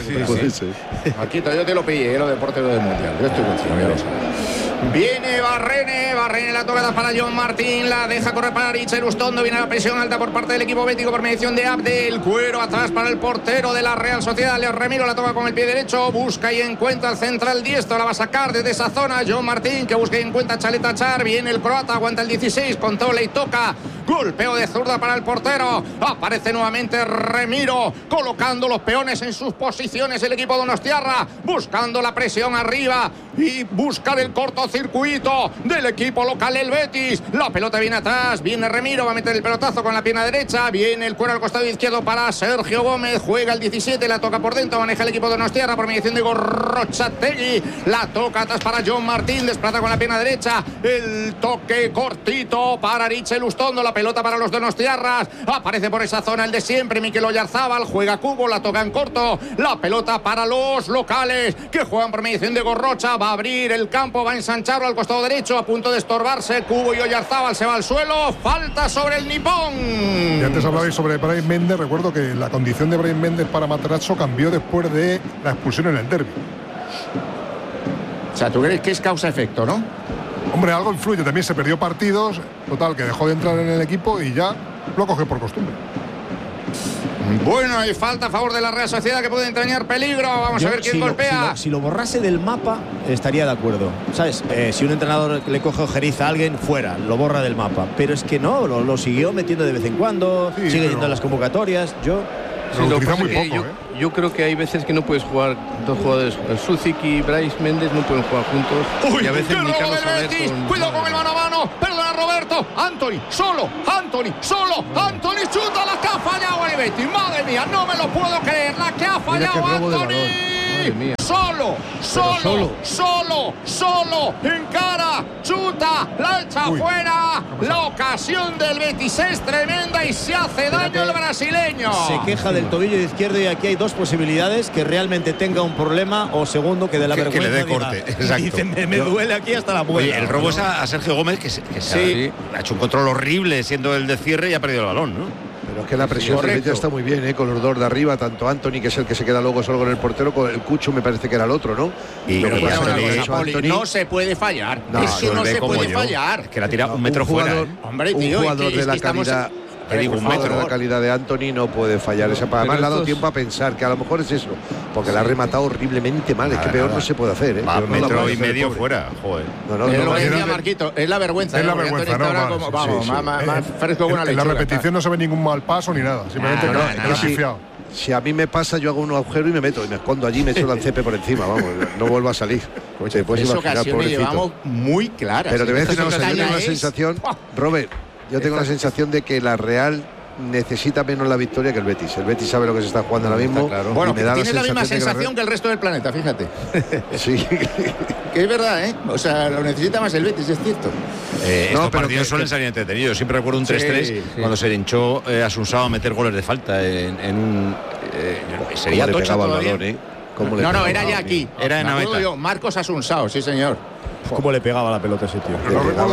Marquito, yo te lo pillé, lo de portero del Mundial. Yo estoy contigo, ya lo sabes. Viene Barrene la tocada para John Martín, la deja correr para Aritzel Ustondo, viene la presión alta por parte del equipo bético por mediación de Abdel, cuero atrás para el portero de la Real Sociedad, Leo Remiro la toca con el pie derecho, busca y encuentra al central diestro, la va a sacar desde esa zona John Martín, que busca y encuentra Chale Tachar, viene el croata, aguanta el 16, controla y toca, golpeo de zurda para el portero, aparece nuevamente Remiro, colocando los peones en sus posiciones el equipo donostiarra, buscando la presión arriba y buscar el cortocircuito del equipo local el Betis, la pelota viene atrás, viene Remiro, va a meter el pelotazo con la pierna derecha, viene el cuero al costado izquierdo para Sergio Gómez, juega el 17, la toca por dentro, maneja el equipo de donostiarra por mediación de Gorrochategui, la toca atrás para John Martín, desplaza con la pierna derecha, el toque cortito para Aritzel Ustondo, la pelota para los donostiarras, aparece por esa zona el de siempre, Mikel Oyarzábal, juega Cubo, la toca en corto, la pelota para los locales que juegan por mediación de Gorrocha, va a abrir el campo, va a ensancharlo al costado derecho, a punto de estorbarse, Cubo y Oyarzábal, se va al suelo, falta sobre el nipón. Y antes hablabais sobre Brahim Méndez, recuerdo que la condición de Brahim Méndez para Matarazzo cambió después de la expulsión en el derbi. O sea, ¿tú crees que es causa-efecto, no? Hombre, algo influye, también se perdió partidos, total, que dejó de entrar en el equipo y ya lo coge por costumbre. Bueno, hay falta a favor de la Real Sociedad que puede entrañar peligro. Vamos a ver quién golpea. Si lo borrase del mapa, estaría de acuerdo. ¿Sabes? Si un entrenador le coge ojeriza a alguien, fuera, lo borra del mapa. Pero es que no, lo siguió metiendo de vez en cuando, sigue yendo a las convocatorias. Yo creo que hay veces que no puedes jugar dos jugadores. Sucic y Brais Méndez no pueden jugar juntos. Uy, y a veces ni Carlos Soler cuidado con el mano a mano. Perdona, Roberto. Anthony, solo. Anthony chuta la que ha fallado el Betis. Madre mía, no me lo puedo creer. La que ha fallado Anthony. Solo, encara, chuta, la echa fuera. La ocasión del Betis es tremenda y se hace daño el brasileño. Se queja del tobillo izquierdo y aquí hay dos posibilidades: que realmente tenga un problema o segundo, que de la vergüenza que le dé corte. Exacto. Dice, me duele aquí hasta la muela. El robo es a Sergio Gómez, que ha hecho un control horrible siendo el de cierre y ha perdido el balón, ¿no? Pero es que la presión del Betis está muy bien, con los dos de arriba, tanto Anthony, que es el que se queda luego solo con el portero, con el Cucho me parece que era el otro, ¿no? Pero no se puede fallar. Es que no se puede fallar. Es que la tira un metro fuera. Hombre, tío, un jugador de la calidad. Te digo, un metro de la calidad de Anthony no puede fallar. Además le ha dado tiempo a pensar que a lo mejor es eso, porque la ha rematado horriblemente mal. Es que peor no se puede hacer, Va metro y medio fuera, joder. Es lo que decía Marquito, es la vergüenza. Es la vergüenza, más fresco que una lechuga. En la repetición no se ve ningún mal paso ni nada. Simplemente si a mí me pasa, yo hago un agujero y me meto y me escondo allí y me echo el cepe por encima, vamos, no vuelvo a salir. Esa ocasión me llevamos muy clara. Pero te voy a decir una cosa, yo tengo una sensación, Robert, yo tengo la sensación de que la Real necesita menos la victoria que el Betis. El Betis sabe lo que se está jugando ahora mismo. Claro. Bueno, tiene la misma sensación que el resto del planeta, fíjate. Sí. Que es verdad, ¿eh? O sea, lo necesita más el Betis, es cierto. Estos partidos suelen salir entretenidos. Siempre recuerdo un 3-3 cuando se hinchó a Asunsao a meter goles de falta en un... sería Tocho todavía. No, era ya aquí. Era en Anoeta. Marcos Asunsao, sí señor. ¿Cómo le pegaba la pelota a ese tío? ¡Qué balón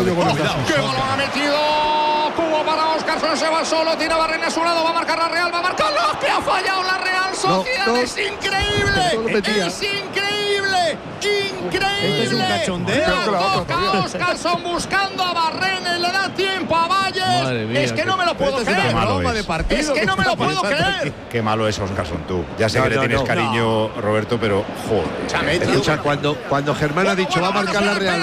ha metido! Cubo para Óscar, se va solo, tira Barrena a su lado, va a marcar la Real, va a marcar lo que ha fallado la Real Sociedad. Es increíble, es increíble. Esto es un cachondeo. Toca Óscarson buscando a Barrena y le da tiempo a Valles. Mía, es que no me lo puedo creer. Es que no me lo puedo creer. Qué malo es Óscarson, tú. Ya sé que le tienes cariño, Roberto, pero joder. Escucha, cuando Germán ha dicho va a marcar la Real,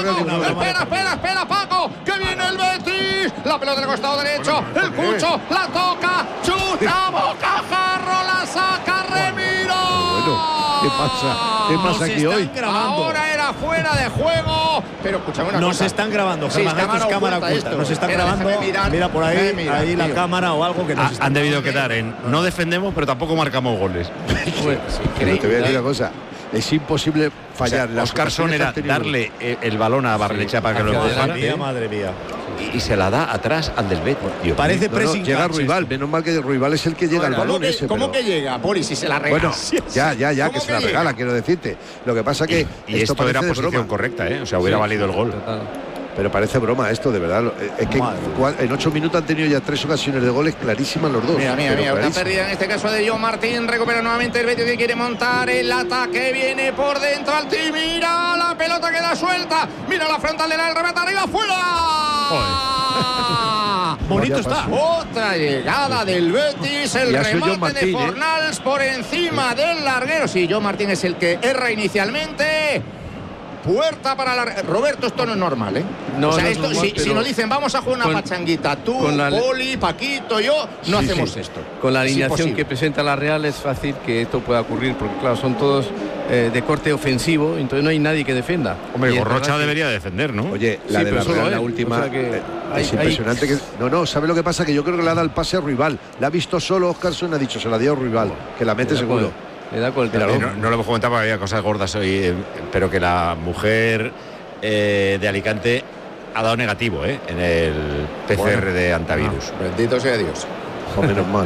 Espera, Paco, que viene el Betis. La pelota del costado derecho, el Cucho, la toca, chuta, bocajarro, la saca Remiro. ¿Qué pasa aquí hoy? Ahora era fuera de juego. Pero escuchame una cosa. Nos están grabando, Germán, esto es cámara oculta. Nos están grabando. Mira por ahí, la cámara o algo que nos están. Han debido quedar en no defendemos, pero tampoco marcamos goles. Pero te voy a decir una cosa. Es imposible fallar. Óscarson era darle el balón a Barrenechea para que lo empujara. Madre mía. Y se la da atrás al del Betis. Parece pressing. Llega Ruibal, menos mal que Ruibal es el que llega al balón ese. ¿Cómo que llega, Poli, si se la regala? Bueno, ya, que se la regala, quiero decirte. Lo que pasa que y esto era posición correcta, ¿eh? O sea, hubiera valido el gol. Total. Pero parece broma esto, de verdad. Es que en 8 minutos han tenido ya 3 ocasiones de goles clarísimas los dos. Mira, una pérdida en este caso de John Martín. Recupera nuevamente el Betis que quiere montar el ataque. Viene por dentro al team. Mira la pelota queda suelta. Mira la frontal de la remata arriba, fuera. Bonito está. Otra llegada del Betis. El remate de Fornals por encima del larguero. Sí, John Martín es el que erra inicialmente. Puerta para la... Roberto, esto no es normal, ¿eh? No, o sea, no esto, normal, si nos dicen vamos a jugar una pachanguita, tú, Poli, Paquito, yo, no hacemos esto. Con la alineación que presenta la Real es fácil que esto pueda ocurrir, porque claro, son todos de corte ofensivo, entonces no hay nadie que defienda. Hombre, Gorrocha debería defender, ¿no? Oye, la de la Real, la última, o sea que es impresionante que... No, ¿sabe lo que pasa? Que yo creo que le ha dado el pase a Ruibal. La ha visto solo Óscarson, ha dicho, se la dio a Ruibal, que la mete seguro. Le da no lo hemos comentado porque había cosas gordas hoy, pero que la mujer de Alicante ha dado negativo en el PCR de antivirus. Bendito sea Dios. Menos mal.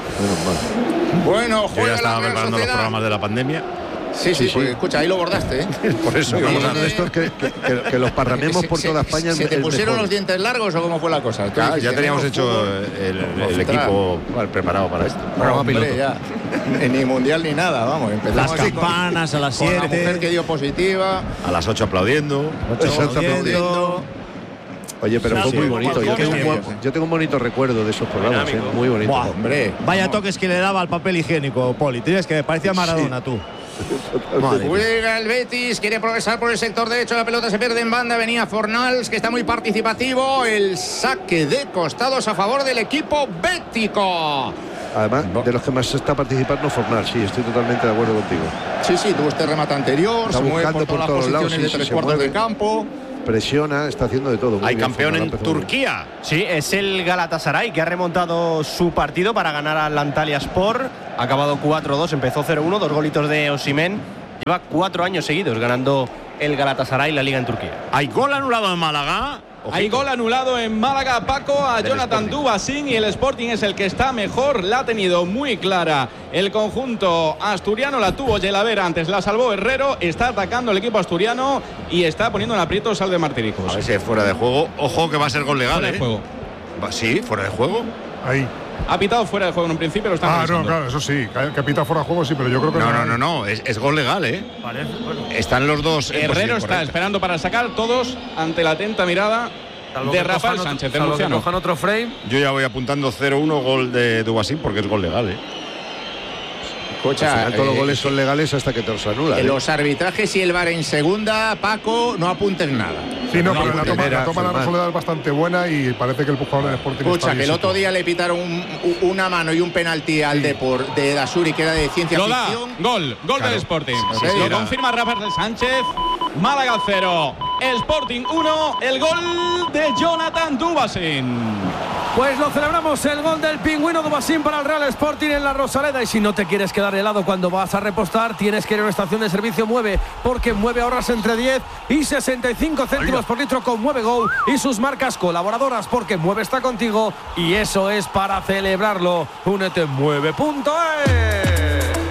Bueno, yo ya estaba preparando los programas de la pandemia. Sí, pues, escucha, ahí lo bordaste, ¿eh? Por eso esto es que los parramemos por toda España. ¿Se te pusieron los dientes largos o cómo fue la cosa? Claro, ya teníamos hecho el equipo preparado para esto. Hombre, ya. Ni mundial ni nada, vamos. Empezamos las campanas a las 7. Con la mujer que dio positiva. A las 8 aplaudiendo. Oye, pero fue muy bonito. Yo tengo un bonito recuerdo de esos programas, muy bonito. Buah, hombre, vaya toques que le daba al papel higiénico, Poli. Tienes que parecía Maradona, tú. Juega el Betis, quiere progresar por el sector derecho, la pelota se pierde en banda, venía Fornals, que está muy participativo, el saque de costados a favor del equipo bético. Además, de los que más está participando Fornals, sí, estoy totalmente de acuerdo contigo. Sí, tuvo este remate anterior, está se mueve buscando por todas las posiciones de 3/4 de campo. Presiona, está haciendo de todo. Hay campeón en Turquía. Sí, es el Galatasaray que ha remontado su partido para ganar al Antalyaspor. Ha acabado 4-2, empezó 0-1, 2 golitos de Osimhen. Lleva 4 años seguidos ganando el Galatasaray la liga en Turquía. Hay gol anulado en Málaga. Ojito. Hay gol anulado en Málaga, Paco, a Jonathan Dubasín, y el Sporting es el que está mejor. La ha tenido muy clara el conjunto asturiano, la tuvo Yelavera antes, la salvó Herrero. Está atacando el equipo asturiano y está poniendo en aprieto Salve Martiricos. A ver si es fuera de juego. Ojo que va a ser gol legal. Fuera de juego. Sí, fuera de juego. Ahí. Ha pitado fuera de juego en un principio, lo está revisando. No, claro, eso sí, que ha pitado fuera de juego, sí, pero yo creo que no, es gol legal, Vale, bueno. Están los dos. Herrero está esperando para sacar, todos ante la atenta mirada de Rafael Sánchez, de Luciano. Cojan otro frame. Yo ya voy apuntando 0-1 gol de Dubasín porque es gol legal, Escucha, todos los goles son legales hasta que te los anulan. Los arbitrajes y el VAR en segunda, Paco, no apunten nada. Sí, no, pero la toma de la Rosaleda es bastante buena y parece que el jugador del Sporting Escucha, que el otro día le pitaron una mano y un penalti al Depor de Dasuri, que era de ciencia ficción. Gol del Sporting. Lo confirma Rafael Sánchez. Málaga 0, Sporting 1, el gol de Jonathan Dubasín. Pues lo celebramos, el gol del pingüino Dubasín para el Real Sporting en la Rosaleda. Y si no te quieres quedar helado cuando vas a repostar, tienes que ir a una estación de servicio Mueve, porque Mueve ahorras entre 10 y 65 céntimos por litro con Mueve Go y sus marcas colaboradoras, porque Mueve está contigo y eso es para celebrarlo. Únete en Mueve.es.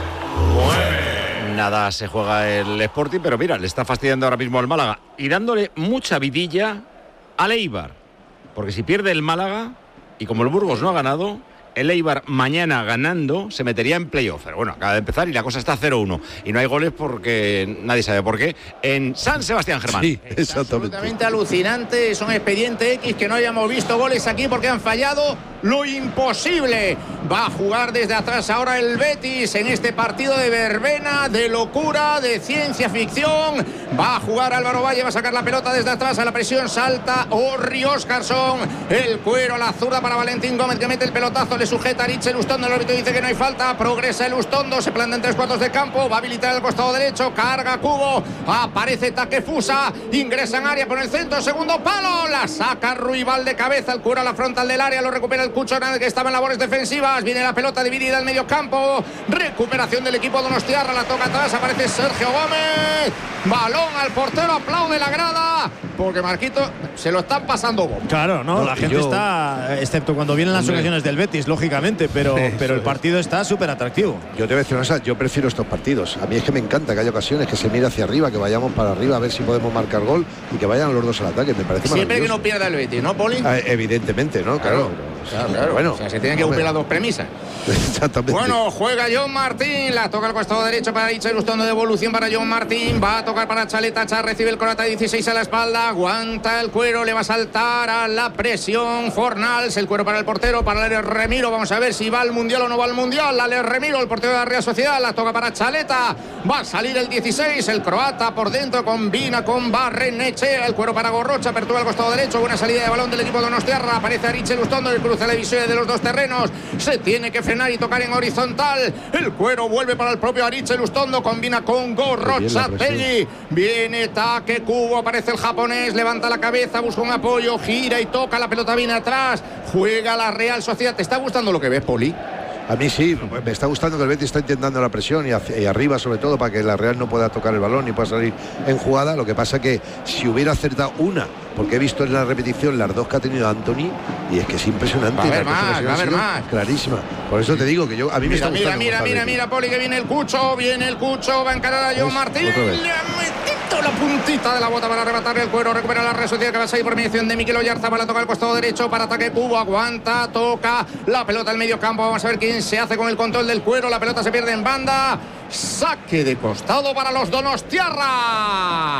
Nada se juega el Sporting, pero mira, le está fastidiando ahora mismo al Málaga y dándole mucha vidilla al Eibar, porque si pierde el Málaga y como el Burgos no ha ganado, el Eibar mañana ganando se metería en playoff. Pero bueno, acaba de empezar y la cosa está 0-1 y no hay goles porque nadie sabe por qué en San Sebastián, Germán. Sí, exactamente. Absolutamente alucinante, es un expediente X que no hayamos visto goles aquí porque han fallado lo imposible. Va a jugar desde atrás ahora el Betis en este partido de verbena, de locura, de ciencia ficción. Va a jugar Álvaro Valle, va a sacar la pelota desde atrás, a la presión salta Orri Óscarson, el cuero a la zurda para Valentín Gómez, que mete el pelotazo, le sujeta a Richel Ustondo, el árbitro dice que no hay falta, progresa el Ustondo, se planta en 3/4 de campo, va a habilitar el costado derecho, carga Cubo, aparece Takefusa, ingresa en área por el centro, segundo palo, la saca Ruibal de cabeza, el cuero a la frontal del área, lo recupera el Cucho Hernández, que estaba en labores defensivas, viene la pelota dividida al medio campo, recuperación del equipo donostiarra, la toca atrás, aparece Sergio Gómez, balón al portero, aplaude la grada, porque Marquito se lo están pasando bomba. Claro, no, la gente está, excepto cuando vienen las ocasiones del Betis, lógicamente, pero el partido está súper atractivo. Yo te voy a decir una cosa, yo prefiero estos partidos. A mí es que me encanta que haya ocasiones, que se mire hacia arriba, que vayamos para arriba a ver si podemos marcar gol y que vayan los dos al ataque. Me parece siempre que no pierda el Betis, ¿no, Poli? Evidentemente, ¿no? Claro. Bueno, o sea, se tienen que cumplir las dos premisas. Exactamente. Bueno, juega John Martín, la toca al costado derecho para Richard Ustondo, devolución para John Martín, va a tocar para Chaleta, Char recibe el corata 16 a la espalda, aguanta el cuero, le va a saltar a la presión Fornals, el cuero para el portero, para Alex Remiro, vamos a ver si va al Mundial o no va al Mundial, Alex Remiro, el portero de la Real Sociedad, la toca para Chaleta, va a salir el 16, el croata por dentro, combina con Barrenechea, el cuero para Gorrocha, apertura al costado derecho, buena salida de balón del equipo de Donostiarra, aparece a Richard Ustondo, el cruce a la división de los dos terrenos, se tiene que frenar y tocar en horizontal, el cuero vuelve para el propio Arichel Ustondo, combina con Gorrocha Tegui, viene Take Kubo, aparece el japonés, levanta la cabeza, busca un apoyo, gira y toca, la pelota viene atrás, juega la Real Sociedad. ¿Te está gustando lo que ves, Poli? A mí sí, me está gustando que el Betis está intentando la presión y arriba sobre todo para que la Real no pueda tocar el balón ni pueda salir en jugada. Lo que pasa que si hubiera acertado una, porque he visto en la repetición las dos que ha tenido Anthony y es que es impresionante. Va a haber más. Clarísima. Por eso te digo que a mí me está gustando. Mira, Poli, que viene el Cucho, va a encarar a John Martín. Le ha metido la puntita de la bota para arrebatar el cuero, recupera la Real Sociedad, que va a salir por mediación de Mikel Oyarzabal, la toca al costado derecho para Take Kubo, aguanta, toca la pelota al medio campo, vamos a ver quién se hace con el control del cuero, la pelota se pierde en banda, saque de costado para los donostiarras.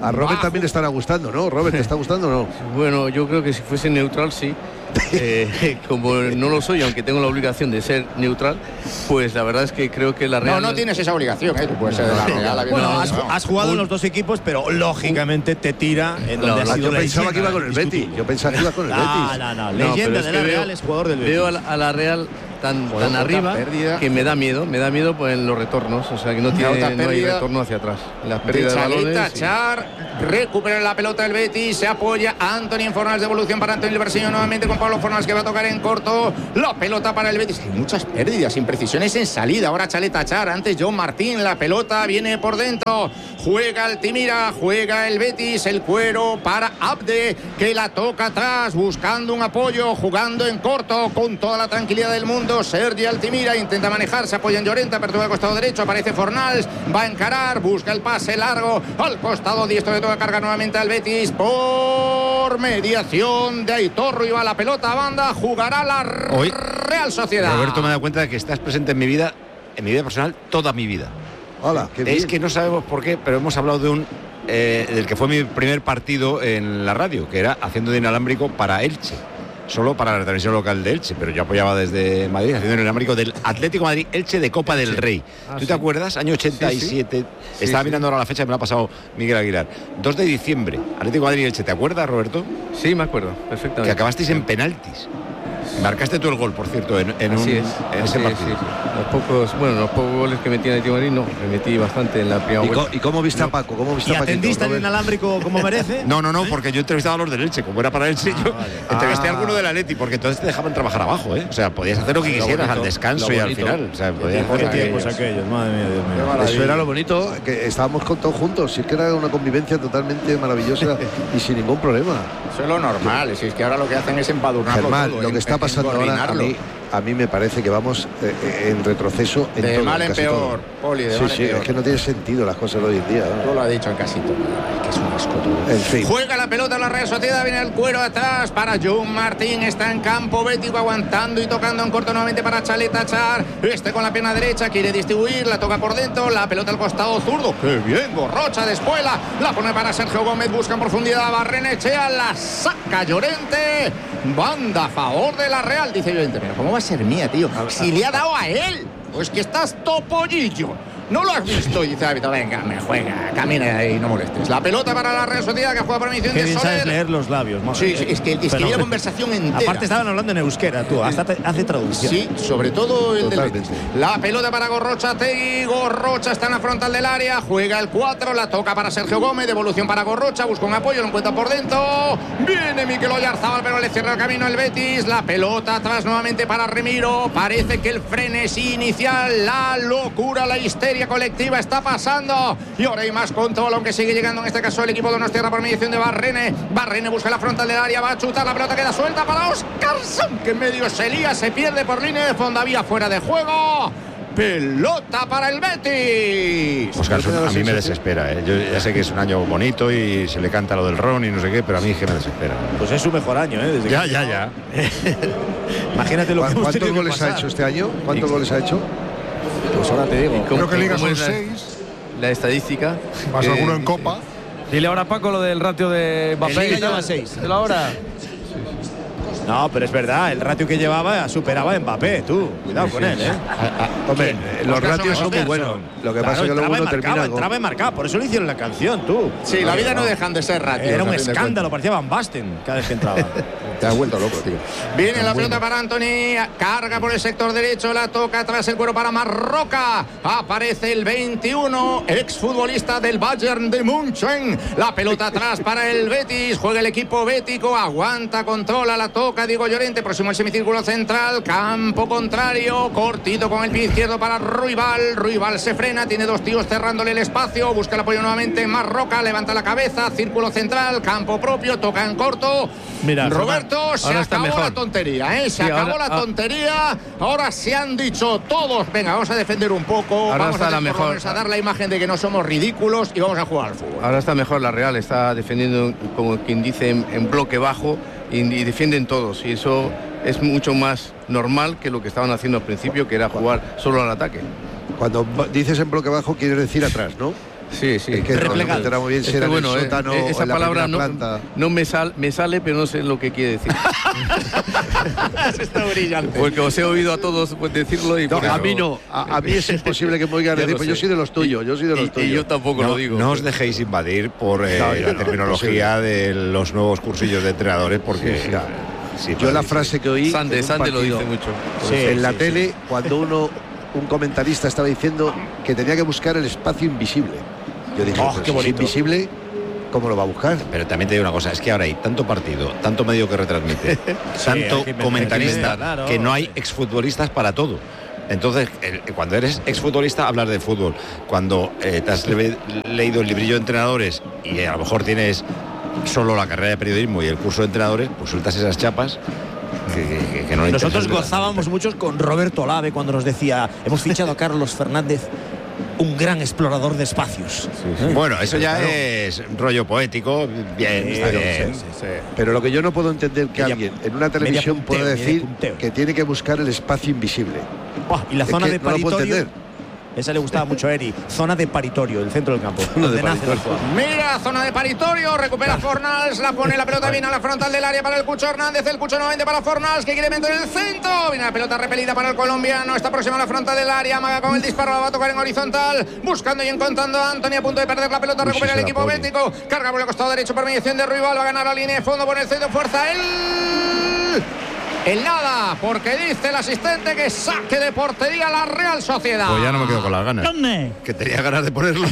A Robert también le estará gustando, ¿no? Robert, ¿te está gustando o no? Bueno, yo creo que si fuese neutral, sí. Como no lo soy, aunque tengo la obligación de ser neutral, pues la verdad es que creo que la Real... No tienes esa obligación, tú puedes ser de la Real. Bueno, has jugado en los dos equipos, pero lógicamente te tira en donde ha sido. Yo pensaba que iba con el Betis. Yo pensaba que iba con el Betis. No. Leyenda de la Real es jugador del Betis. Veo a la Real tan arriba que me da miedo pues en los retornos, o sea que no hay retorno hacia atrás. Las pérdidas de balones. Char recupera la pelota el Betis, se apoya Anthony en Fornals, devolución para Anthony Berseño nuevamente con Pablo Fornals que va a tocar en corto, la pelota para el Betis. Hay muchas pérdidas, imprecisiones en salida. Ahora Chaleta Char, antes John Martín, la pelota viene por dentro, juega Altimira, juega el Betis, el cuero para Abde que la toca atrás buscando un apoyo, jugando en corto con toda la tranquilidad del mundo. Sergi Altimira intenta manejar, se apoya en Llorente, apertura al costado derecho, aparece Fornals, va a encarar, busca el pase largo al costado diestro de toda carga nuevamente al Betis por mediación de Aitor Ruibal, la pelota a banda, jugará la Real Sociedad. Roberto, me he dado cuenta de que estás presente en mi vida personal, toda mi vida. Hola, qué bien. Es que no sabemos por qué, pero hemos hablado de del que fue mi primer partido en la radio, que era haciendo de inalámbrico para Elche. Solo para la televisión local de Elche, pero yo apoyaba desde Madrid haciendo el inalámbrico del Atlético Madrid Elche de Copa del Rey. ¿Tú te acuerdas? Año 87. Sí. Estaba mirando ahora la fecha, me la ha pasado Miguel Aguilar. 2 de diciembre, Atlético Madrid Elche. ¿Te acuerdas, Roberto? Sí, me acuerdo, perfectamente. Que acabasteis en penaltis. Marcaste tú el gol, por cierto, en ese partido. Sí. Los pocos goles que metí en el Madrid, no, me metí bastante en la primera vuelta. ¿Y cómo viste a Paco? ¿Y atendiste al inalámbrico como merece? No, porque yo entrevistaba a los del Elche, como era para Elche, yo entrevisté a alguno del Atleti, porque entonces te dejaban trabajar abajo, O sea, podías hacer lo que quisieras al descanso y al final. O sea, podías hacer tiempos aquellos, madre mía, Dios mío. Eso era lo bonito, que estábamos todos juntos, si es que era una convivencia totalmente maravillosa y sin ningún problema. Eso es lo normal, si es que ahora lo que hacen es embadurnarlo todo, lo que está pasando ahora a mí me parece que vamos en retroceso en de todo, mal en peor, Poli, de mal en peor. Es que no tiene sentido las cosas de hoy en día. Tú lo has dicho en casi todo, que es un asco todo. En fin. Juega la pelota en la Real Sociedad, viene el cuero atrás para John Martín, está en campo bético aguantando y tocando en corto nuevamente para Chaleta Char, con la pierna derecha, quiere distribuir, la toca por dentro, la pelota al costado zurdo, qué bien, Gorrocha de espuela, la pone para Sergio Gómez, busca en profundidad, Barrenechea, la saca Llorente, banda a favor de la Real, dice Llorente, pero ¿cómo va a ser mía, tío? Si le ha dado a él, pues que estás topollillo. ¿No lo has visto? Y dice árbitro, venga, me juega, camina ahí, no molestes. La pelota para la Real Sociedad que juega por emisión de Soler. Sabes leer los labios, sí, es que la conversación entera. Aparte estaban hablando en euskera, tú, hasta hace traducción. Sí, sobre todo el del Betis. La pelota para Gorrocha Tegui, Gorrocha está en la frontal del área, juega el 4, la toca para Sergio Gómez, devolución para Gorrocha, busca un apoyo, lo encuentra por dentro. Viene Mikel Oyarzabal, pero le cierra el camino el Betis. La pelota atrás nuevamente para Remiro. Parece que el frenesí inicial, la locura, la histeria colectiva está pasando y ahora hay más control, aunque sigue llegando en este caso el equipo de Donostiarra por mediación de Barrene busca la frontal del área, va a chutar, la pelota queda suelta para Óscarson, que en medio se lía, se pierde por línea de fondo, había fuera de juego. Pelota para el Betis. Óscarson a mí me desespera, Yo ya sé que es un año bonito y se le canta lo del Ron y no sé qué, pero a mí es que me desespera. Pues es su mejor año, Desde ya. Imagínate lo que ¿Cuántos goles ha hecho este año? ¿Cuántos goles ha hecho? Pues ahora te digo. Creo que Liga son 6. La estadística. Más alguno en Copa. Dile ahora, Paco, lo del ratio de Mbappé. Liga lleva 6. De la hora. No, pero es verdad, el ratio que llevaba superaba a Mbappé, tú. Cuidado con él, Hombre, los ratios son muy buenos. Lo que pasa es que luego uno termina con... Entraba y marcaba, por eso le hicieron la canción, tú. Sí, la vida no dejan de ser ratios. Era un escándalo, parecía Van Basten cada vez que entraba. Te has vuelto loco, tío. Viene la pelota para Anthony, carga por el sector derecho, la toca atrás el cuero para Marroca. Aparece el 21, exfutbolista del Bayern de München. La pelota atrás para el Betis, juega el equipo bético, aguanta, controla, la toca Diego Llorente, próximo al semicírculo central, campo contrario, cortito con el pie izquierdo para Ruibal se frena, tiene dos tíos cerrándole el espacio, busca el apoyo nuevamente Marroca, levanta la cabeza, círculo central, campo propio, toca en corto. Mira, Roberto, se acabó la tontería, se acabó la tontería, ahora se han dicho todos, venga, vamos a defender un poco, vamos a dar la imagen de que no somos ridículos y vamos a jugar al fútbol. Ahora está mejor la Real, está defendiendo, como quien dice, en bloque bajo y defienden todos, y eso es mucho más normal que lo que estaban haciendo al principio, que era jugar solo al ataque. Cuando dices en bloque bajo quieres decir atrás, ¿no? Sí, sí. Es que replegado. No muy bien si era bueno, en el sótano, esa en la palabra no me sale, pero no sé lo que quiere decir. Está brillante. Porque os he oído a todos decirlo y no, a mí no. A mí es imposible que me oigan decir, pues yo soy de los tuyos, Y yo tampoco lo digo. No os dejéis invadir por la terminología de los nuevos cursillos de entrenadores, porque... Yo la frase que oí... Sande lo dice mucho. En la tele, cuando un comentarista estaba diciendo que tenía que buscar el espacio invisible. Yo dije, qué bonito. Si es invisible, ¿cómo lo va a buscar? Pero también te digo una cosa, es que ahora hay tanto partido, tanto medio que retransmite, tanto comentarista, que no hay exfutbolistas para todo. Entonces, cuando eres exfutbolista, hablas de fútbol. Cuando te has leído el librillo de entrenadores y a lo mejor tienes solo la carrera de periodismo y el curso de entrenadores, pues sueltas esas chapas que no. Nosotros gozábamos mucho con Roberto Olave cuando nos decía: hemos fichado a Carlos Fernández, un gran explorador de espacios. Bueno, eso ya es rollo poético, bien, está bien. Pero lo que yo no puedo entender que alguien en una televisión pueda decir que tiene que buscar el espacio invisible. Y la zona de no lo puedo paritorio. entender. Esa le gustaba mucho a Eri. Zona de paritorio, el centro del campo. Mira, zona de paritorio, recupera Fornals, la pone la pelota, viene a la frontal del área para el Cucho Hernández, el Cucho nuevamente para Fornals, que quiere meter el centro. Viene la pelota repelida para el colombiano, está próxima a la frontal del área, amaga con el disparo, la va a tocar en horizontal, buscando y encontrando a Anthony, a punto de perder la pelota, recupera el equipo bético, carga por el costado derecho por mediación de Ruibal, va a ganar la línea de fondo, pone el centro, fuerza el nada, porque dice el asistente que saque de portería la Real Sociedad. Pues ya no me quedo con las ganas. ¿Dónde? Que tenía ganas de ponerlo.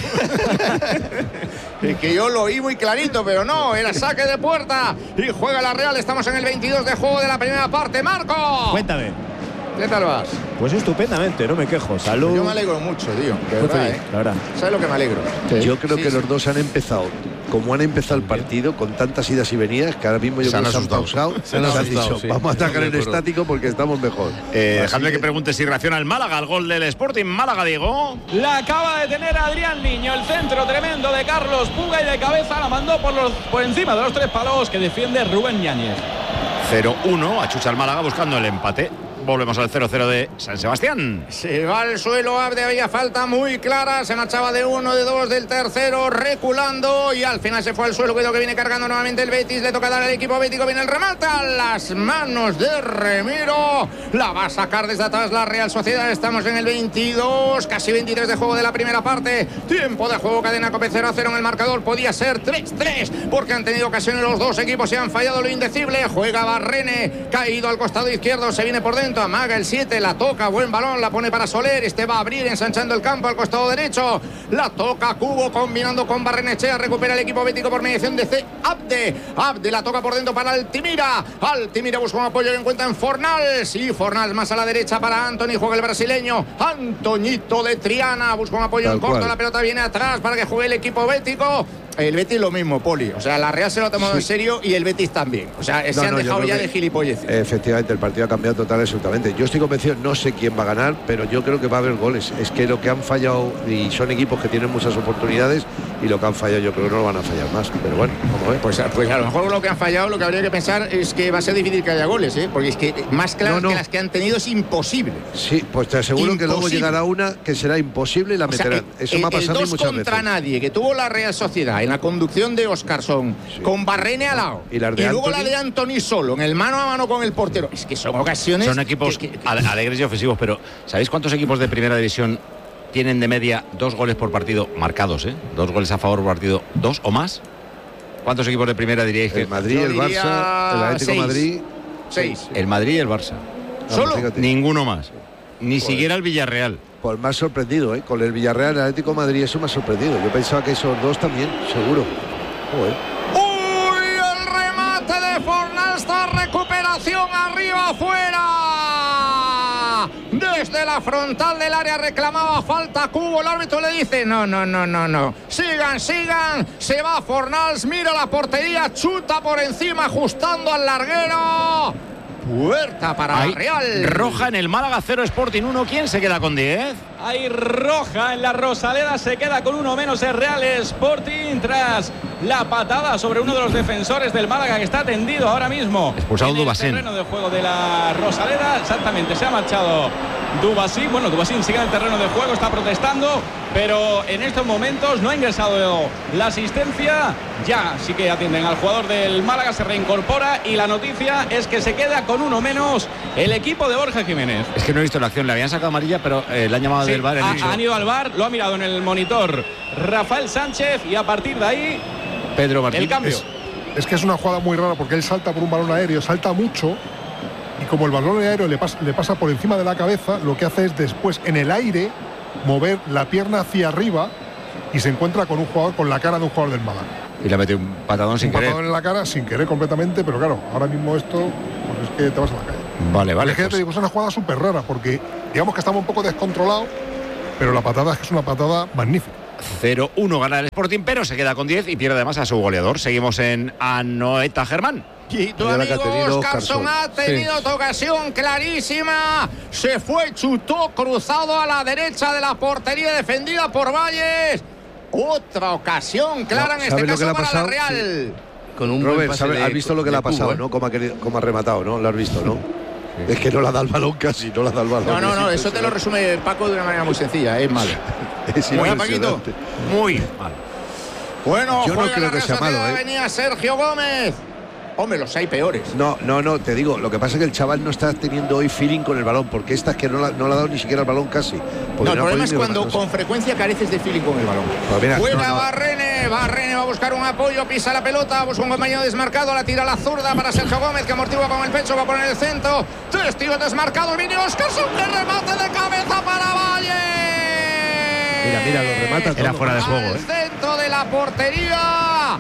Es que yo lo oí muy clarito, pero no, era saque de puerta. Y juega la Real, estamos en el 22 de juego de la primera parte. ¡Marco! Cuéntame. ¿Qué tal vas? Pues estupendamente, no me quejo. Salud. Yo me alegro mucho, tío. De verdad, la verdad. ¿Sabes lo que me alegro? Yo creo que los dos han empezado, como han empezado el partido, con tantas idas y venidas, que ahora mismo yo creo que se han pausado. Se han dicho, vamos a atacar en estático porque estamos mejor. Dejadme que pregunte si reacciona el Málaga al gol del Sporting. Málaga, Diego. La acaba de tener Adrián Niño, el centro tremendo de Carlos Puga, y de cabeza la mandó por encima de los tres palos que defiende Rubén Yáñez. 0-1, achucha el Málaga buscando el empate. Volvemos al 0-0 de San Sebastián. Se va al suelo Abde, había falta muy clara, se marchaba de uno, de dos, del tercero, reculando, y al final se fue al suelo. Cuidado que viene cargando nuevamente el Betis, le toca dar al equipo bético, viene el remate a las manos de Remiro, la va a sacar desde atrás la Real Sociedad. Estamos en el 22, casi 23 de juego de la primera parte, tiempo de juego, cadena COPE 0-0 en el marcador, podía ser 3-3, porque han tenido ocasiones los dos equipos y han fallado lo indecible. Juega Barrene, caído al costado izquierdo, se viene por dentro, amaga el 7, la toca, buen balón, la pone para Soler, este va a abrir ensanchando el campo al costado derecho, la toca Cubo combinando con Barrenechea, recupera el equipo bético por mediación de C. Abde la toca por dentro para Altimira busca un apoyo que encuentra en Fornals, y Fornals más a la derecha para Anthony, juega el brasileño, Antoñito de Triana, busca un apoyo en corto, la pelota viene atrás para que juegue el equipo bético. El Betis lo mismo, Poli. O sea, la Real se lo ha tomado en serio y el Betis también. O sea, se han dejado ya de gilipolleces. Efectivamente, el partido ha cambiado total y absolutamente. Yo estoy convencido, no sé quién va a ganar, pero yo creo que va a haber goles. Es que lo que han fallado, y son equipos que tienen muchas oportunidades, y lo que han fallado yo creo que no lo van a fallar más. Pero bueno, vamos a ver. Pues a lo mejor lo que han fallado, lo que habría que pensar es que va a ser difícil que haya goles, ¿eh? Porque es que más claras que las que han tenido es imposible. Sí, pues te aseguro que luego llegará una que será imposible y la meterán. Eso me ha pasado a mí muchas veces. Contra nadie que tuvo la Real Sociedad en la conducción de Óscarson, con Barrene al lado, y luego la de Anthony solo, en el mano a mano con el portero. Es que son ocasiones. Son equipos alegres y ofensivos, pero ¿sabéis cuántos equipos de primera división tienen de media 2 goles por partido marcados, 2 goles a favor por partido, 2 o más? ¿Cuántos equipos de primera diríais que? El Madrid, el Barça, el Atlético de Madrid. 6. El Madrid y el Barça. ¿Solo? Ninguno más. Ni siquiera el Villarreal. Pues me ha sorprendido, con el Villarreal, el Atlético de Madrid, eso me ha sorprendido. Yo pensaba que esos dos también, seguro. ¡Uy! El remate de Fornals, recuperación arriba, afuera. Desde la frontal del área reclamaba falta Cubo, el árbitro le dice no. Sigan. Se va Fornals, mira la portería, chuta por encima, ajustando al larguero. Puerta para la Real. Roja en el Málaga, 0 Sporting 1. ¿Quién se queda con 10? Hay roja en la Rosaleda, se queda con 1 menos el Real Sporting tras la patada sobre uno de los defensores del Málaga que está tendido ahora mismo. Expulsado en el terreno de juego de la Rosaleda. Exactamente, se ha marchado Dubasín. Bueno, Dubasín sigue en el terreno de juego, está protestando, pero en estos momentos no ha ingresado la asistencia. Ya sí que atienden al jugador del Málaga, se reincorpora y la noticia es que se queda con uno menos el equipo de Borja Jiménez. Es que no he visto la acción, le habían sacado amarilla, pero le han llamado del VAR. Han ido al VAR, lo ha mirado en el monitor Rafael Sánchez y a partir de ahí Pedro Martín. El cambio. Es que es una jugada muy rara porque él salta por un balón aéreo, salta mucho y como el balón aéreo le pasa por encima de la cabeza, lo que hace es después en el aire mover la pierna hacia arriba y se encuentra con un jugador, con la cara de un jugador del Málaga. Y le mete un patadón sin querer. Un patadón en la cara sin querer completamente, pero claro, ahora mismo esto pues es que te vas a la calle. Vale. Es que te digo, es una jugada súper rara porque digamos que estamos un poco descontrolados, pero la patada es que es una patada magnífica. 0-1 gana el Sporting, pero se queda con 10 y pierde además a su goleador. Seguimos en Anoeta Germán. Y tu amigo Óscarson ha tenido otra ocasión clarísima. Se fue, chutó cruzado a la derecha de la portería defendida por Valles. Otra ocasión clara en este caso para la Real. Sí. Con un Robert, has visto lo que le ha pasado, ¿no? Como ha rematado, ¿no? Lo has visto, ¿no? Sí. Es que no la da el balón casi, no la da el balón. No, eso te lo resume Paco de una manera muy sencilla, es malo. Es muy Paquito. Muy malo. Bueno, yo no creo que sea malo, Venía Sergio Gómez. Hombre, los hay peores. No, te digo, lo que pasa es que el chaval no está teniendo hoy feeling con el balón, porque esta es que no le ha dado ni siquiera el balón casi. No, el problema es cuando con frecuencia careces de feeling con el balón. Juega Barrene va a buscar un apoyo, pisa la pelota, busca un compañero desmarcado, la tira a la zurda para Sergio Gómez, que amortigua con el pecho, va a poner el centro. Testigo desmarcado, viene Óscarson, que remate de cabeza para Valle. Mira, lo remata todo. Era fuera de juego, El centro de la portería.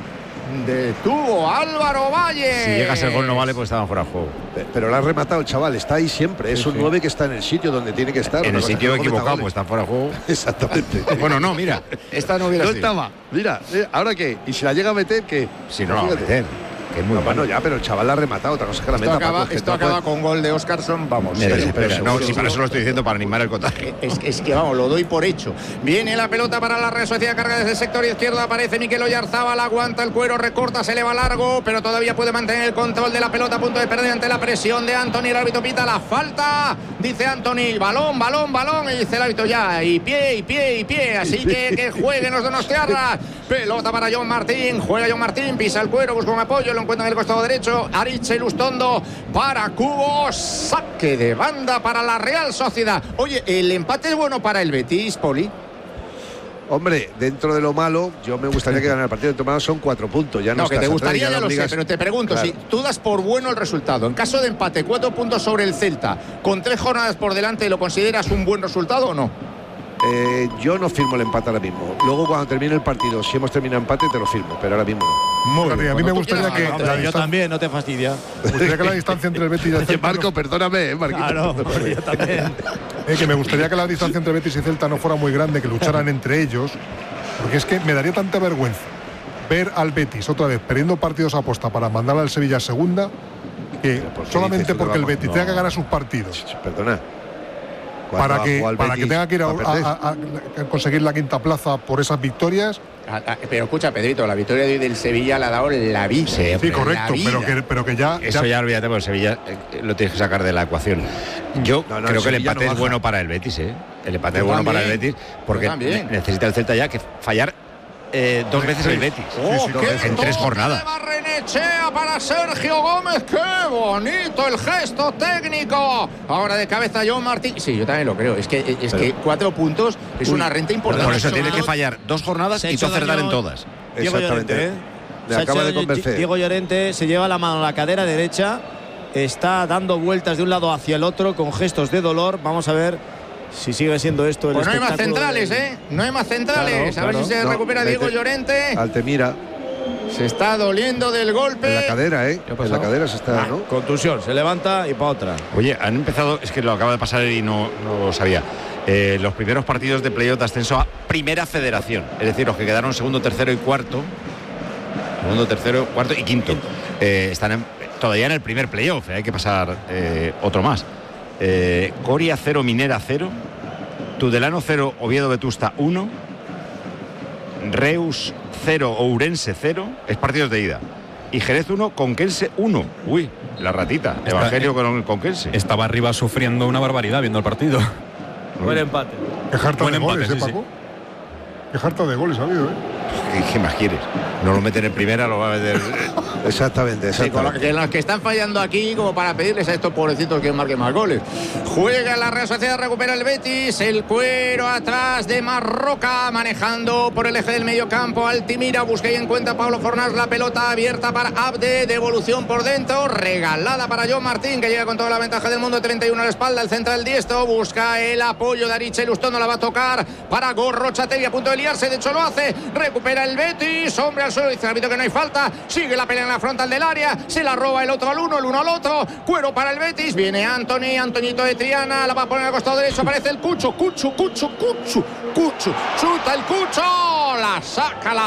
Detuvo Álvaro Valle. Si llegas el gol no vale, pues estaban fuera de juego. Pero lo ha rematado el chaval, está ahí siempre. Es un 9 que está en el sitio donde tiene que estar. En el sitio equivocado, pues está fuera de juego. Exactamente. Bueno, no, mira, esta no hubiera sido. estaba. Mira, ¿ahora qué? ¿Y si la llega a meter, qué? Si no la va a meter. Que es muy bueno, ya, pero el chaval la ha rematado. Otra cosa que la meta. Esto acaba con gol de Óscarson, vamos. No, si para eso lo estoy diciendo, para animar el contagio. Es que vamos, lo doy por hecho. Viene la pelota para la Real Sociedad, carga desde el sector izquierdo, aparece Mikel Oyarzábal, aguanta el cuero, recorta, se eleva largo, pero todavía puede mantener el control de la pelota, a punto de perder ante la presión de Antony. El árbitro pita la falta, dice Antony, balón, y dice el árbitro ya, y pie, así que jueguen los donostiarras. Pelota para John Martín, juega John Martín, pisa el cuero, busca un apoyo, lo encuentra en el costado derecho, Aritz Lustondo para Cubo, saque de banda para la Real Sociedad. Oye, ¿el empate es bueno para el Betis, Poli? Hombre, dentro de lo malo, yo me gustaría que ganara el partido. Dentro de lo malo son 4 puntos. Ya no, que te gustaría, ya lo sé, pero te pregunto, claro. Si tú das por bueno el resultado, en caso de empate, 4 puntos sobre el Celta, con 3 jornadas por delante, ¿lo consideras un buen resultado o no? Yo no firmo el empate ahora mismo. Luego cuando termine el partido, si hemos terminado empate, te lo firmo, pero ahora mismo no. Muy bien, a mí me gustaría que... Yo también, no te fastidia. Me gustaría que la distancia entre el Betis y el Celta... Marco, perdóname, Marquito. Claro, yo también. Que me gustaría que la distancia entre Betis y Celta no fuera muy grande, que lucharan entre ellos, porque es que me daría tanta vergüenza ver al Betis otra vez perdiendo partidos a posta para mandar al Sevilla a segunda, que solamente porque el Betis tenga que ganar sus partidos. Perdona. Para que tenga que ir a conseguir la quinta plaza por esas victorias. Pero escucha, Pedrito, la victoria de hoy del Sevilla le ha dado la vida. Sí, correcto, pero que ya... Eso ya olvídate, porque el Sevilla lo tienes que sacar de la ecuación. Yo creo que el empate es bueno para el Betis, ¿eh? El empate es bueno para el Betis, porque necesita el Celta ya que fallar 2 veces el Betis en 3 jornadas. Barrenechea para Sergio Gómez, qué bonito el gesto técnico. Ahora de cabeza John Martín. Sí, yo también lo creo. Es que 4 puntos es una renta importante. Por eso tiene que fallar 2 jornadas y tú acertar en todas. Exactamente. Me acaba de convencer. Diego Llorente se lleva la mano a la cadera derecha, está dando vueltas de un lado hacia el otro con gestos de dolor. Vamos a ver si sigue siendo esto el espectáculo. No hay más centrales, No hay más centrales. Claro, a ver si se recupera Diego Llorente. Altemira. Se está doliendo del golpe. En la cadera, En la cadera se está, ¿no? Contusión, se levanta y para otra. Oye, han empezado, es que lo acaba de pasar y no lo sabía. Los primeros partidos de playoff de ascenso a Primera Federación. Es decir, los que quedaron segundo, tercero y cuarto. Segundo, tercero, cuarto y quinto. Están todavía en el primer playoff. Hay que pasar otro más. Coria 0, Minera 0, Tudelano 0, Oviedo Vetusta 1, Reus 0, Ourense 0, es partidos de ida. y Jerez 1, Conquense 1. Uy, la ratita. Evangelio con el Conquense. Estaba arriba sufriendo una barbaridad viendo el partido. Buen empate. Qué jarta Buen de empate, goles, sí, Paco. Qué jarta de goles ha habido, ¿Qué más quieres? No lo meten en primera, lo va a meter. Exactamente. Sí, con los que están fallando aquí, como para pedirles a estos pobrecitos que marquen más goles. Juega la Real Sociedad, recupera el Betis, el cuero atrás de Marroca, manejando por el eje del medio campo. Altimira, busca y encuentra Pablo Fornás, la pelota abierta para Abde, devolución por dentro, regalada para John Martín, que llega con toda la ventaja del mundo, 31 a la espalda, el central diestro, busca el apoyo de Ariche Lustón, no la va a tocar para Gorrochategui, a punto de liarse, de hecho lo hace, recupera el Betis, hombre al suelo, dice el árbitro que no hay falta, sigue la pelea en la frontal del área, se la roba el otro al uno, el uno al otro, cuero para el Betis, viene Antoñito de Triana, la va a poner al costado derecho, aparece el Cucho, chuta el Cucho, la saca, la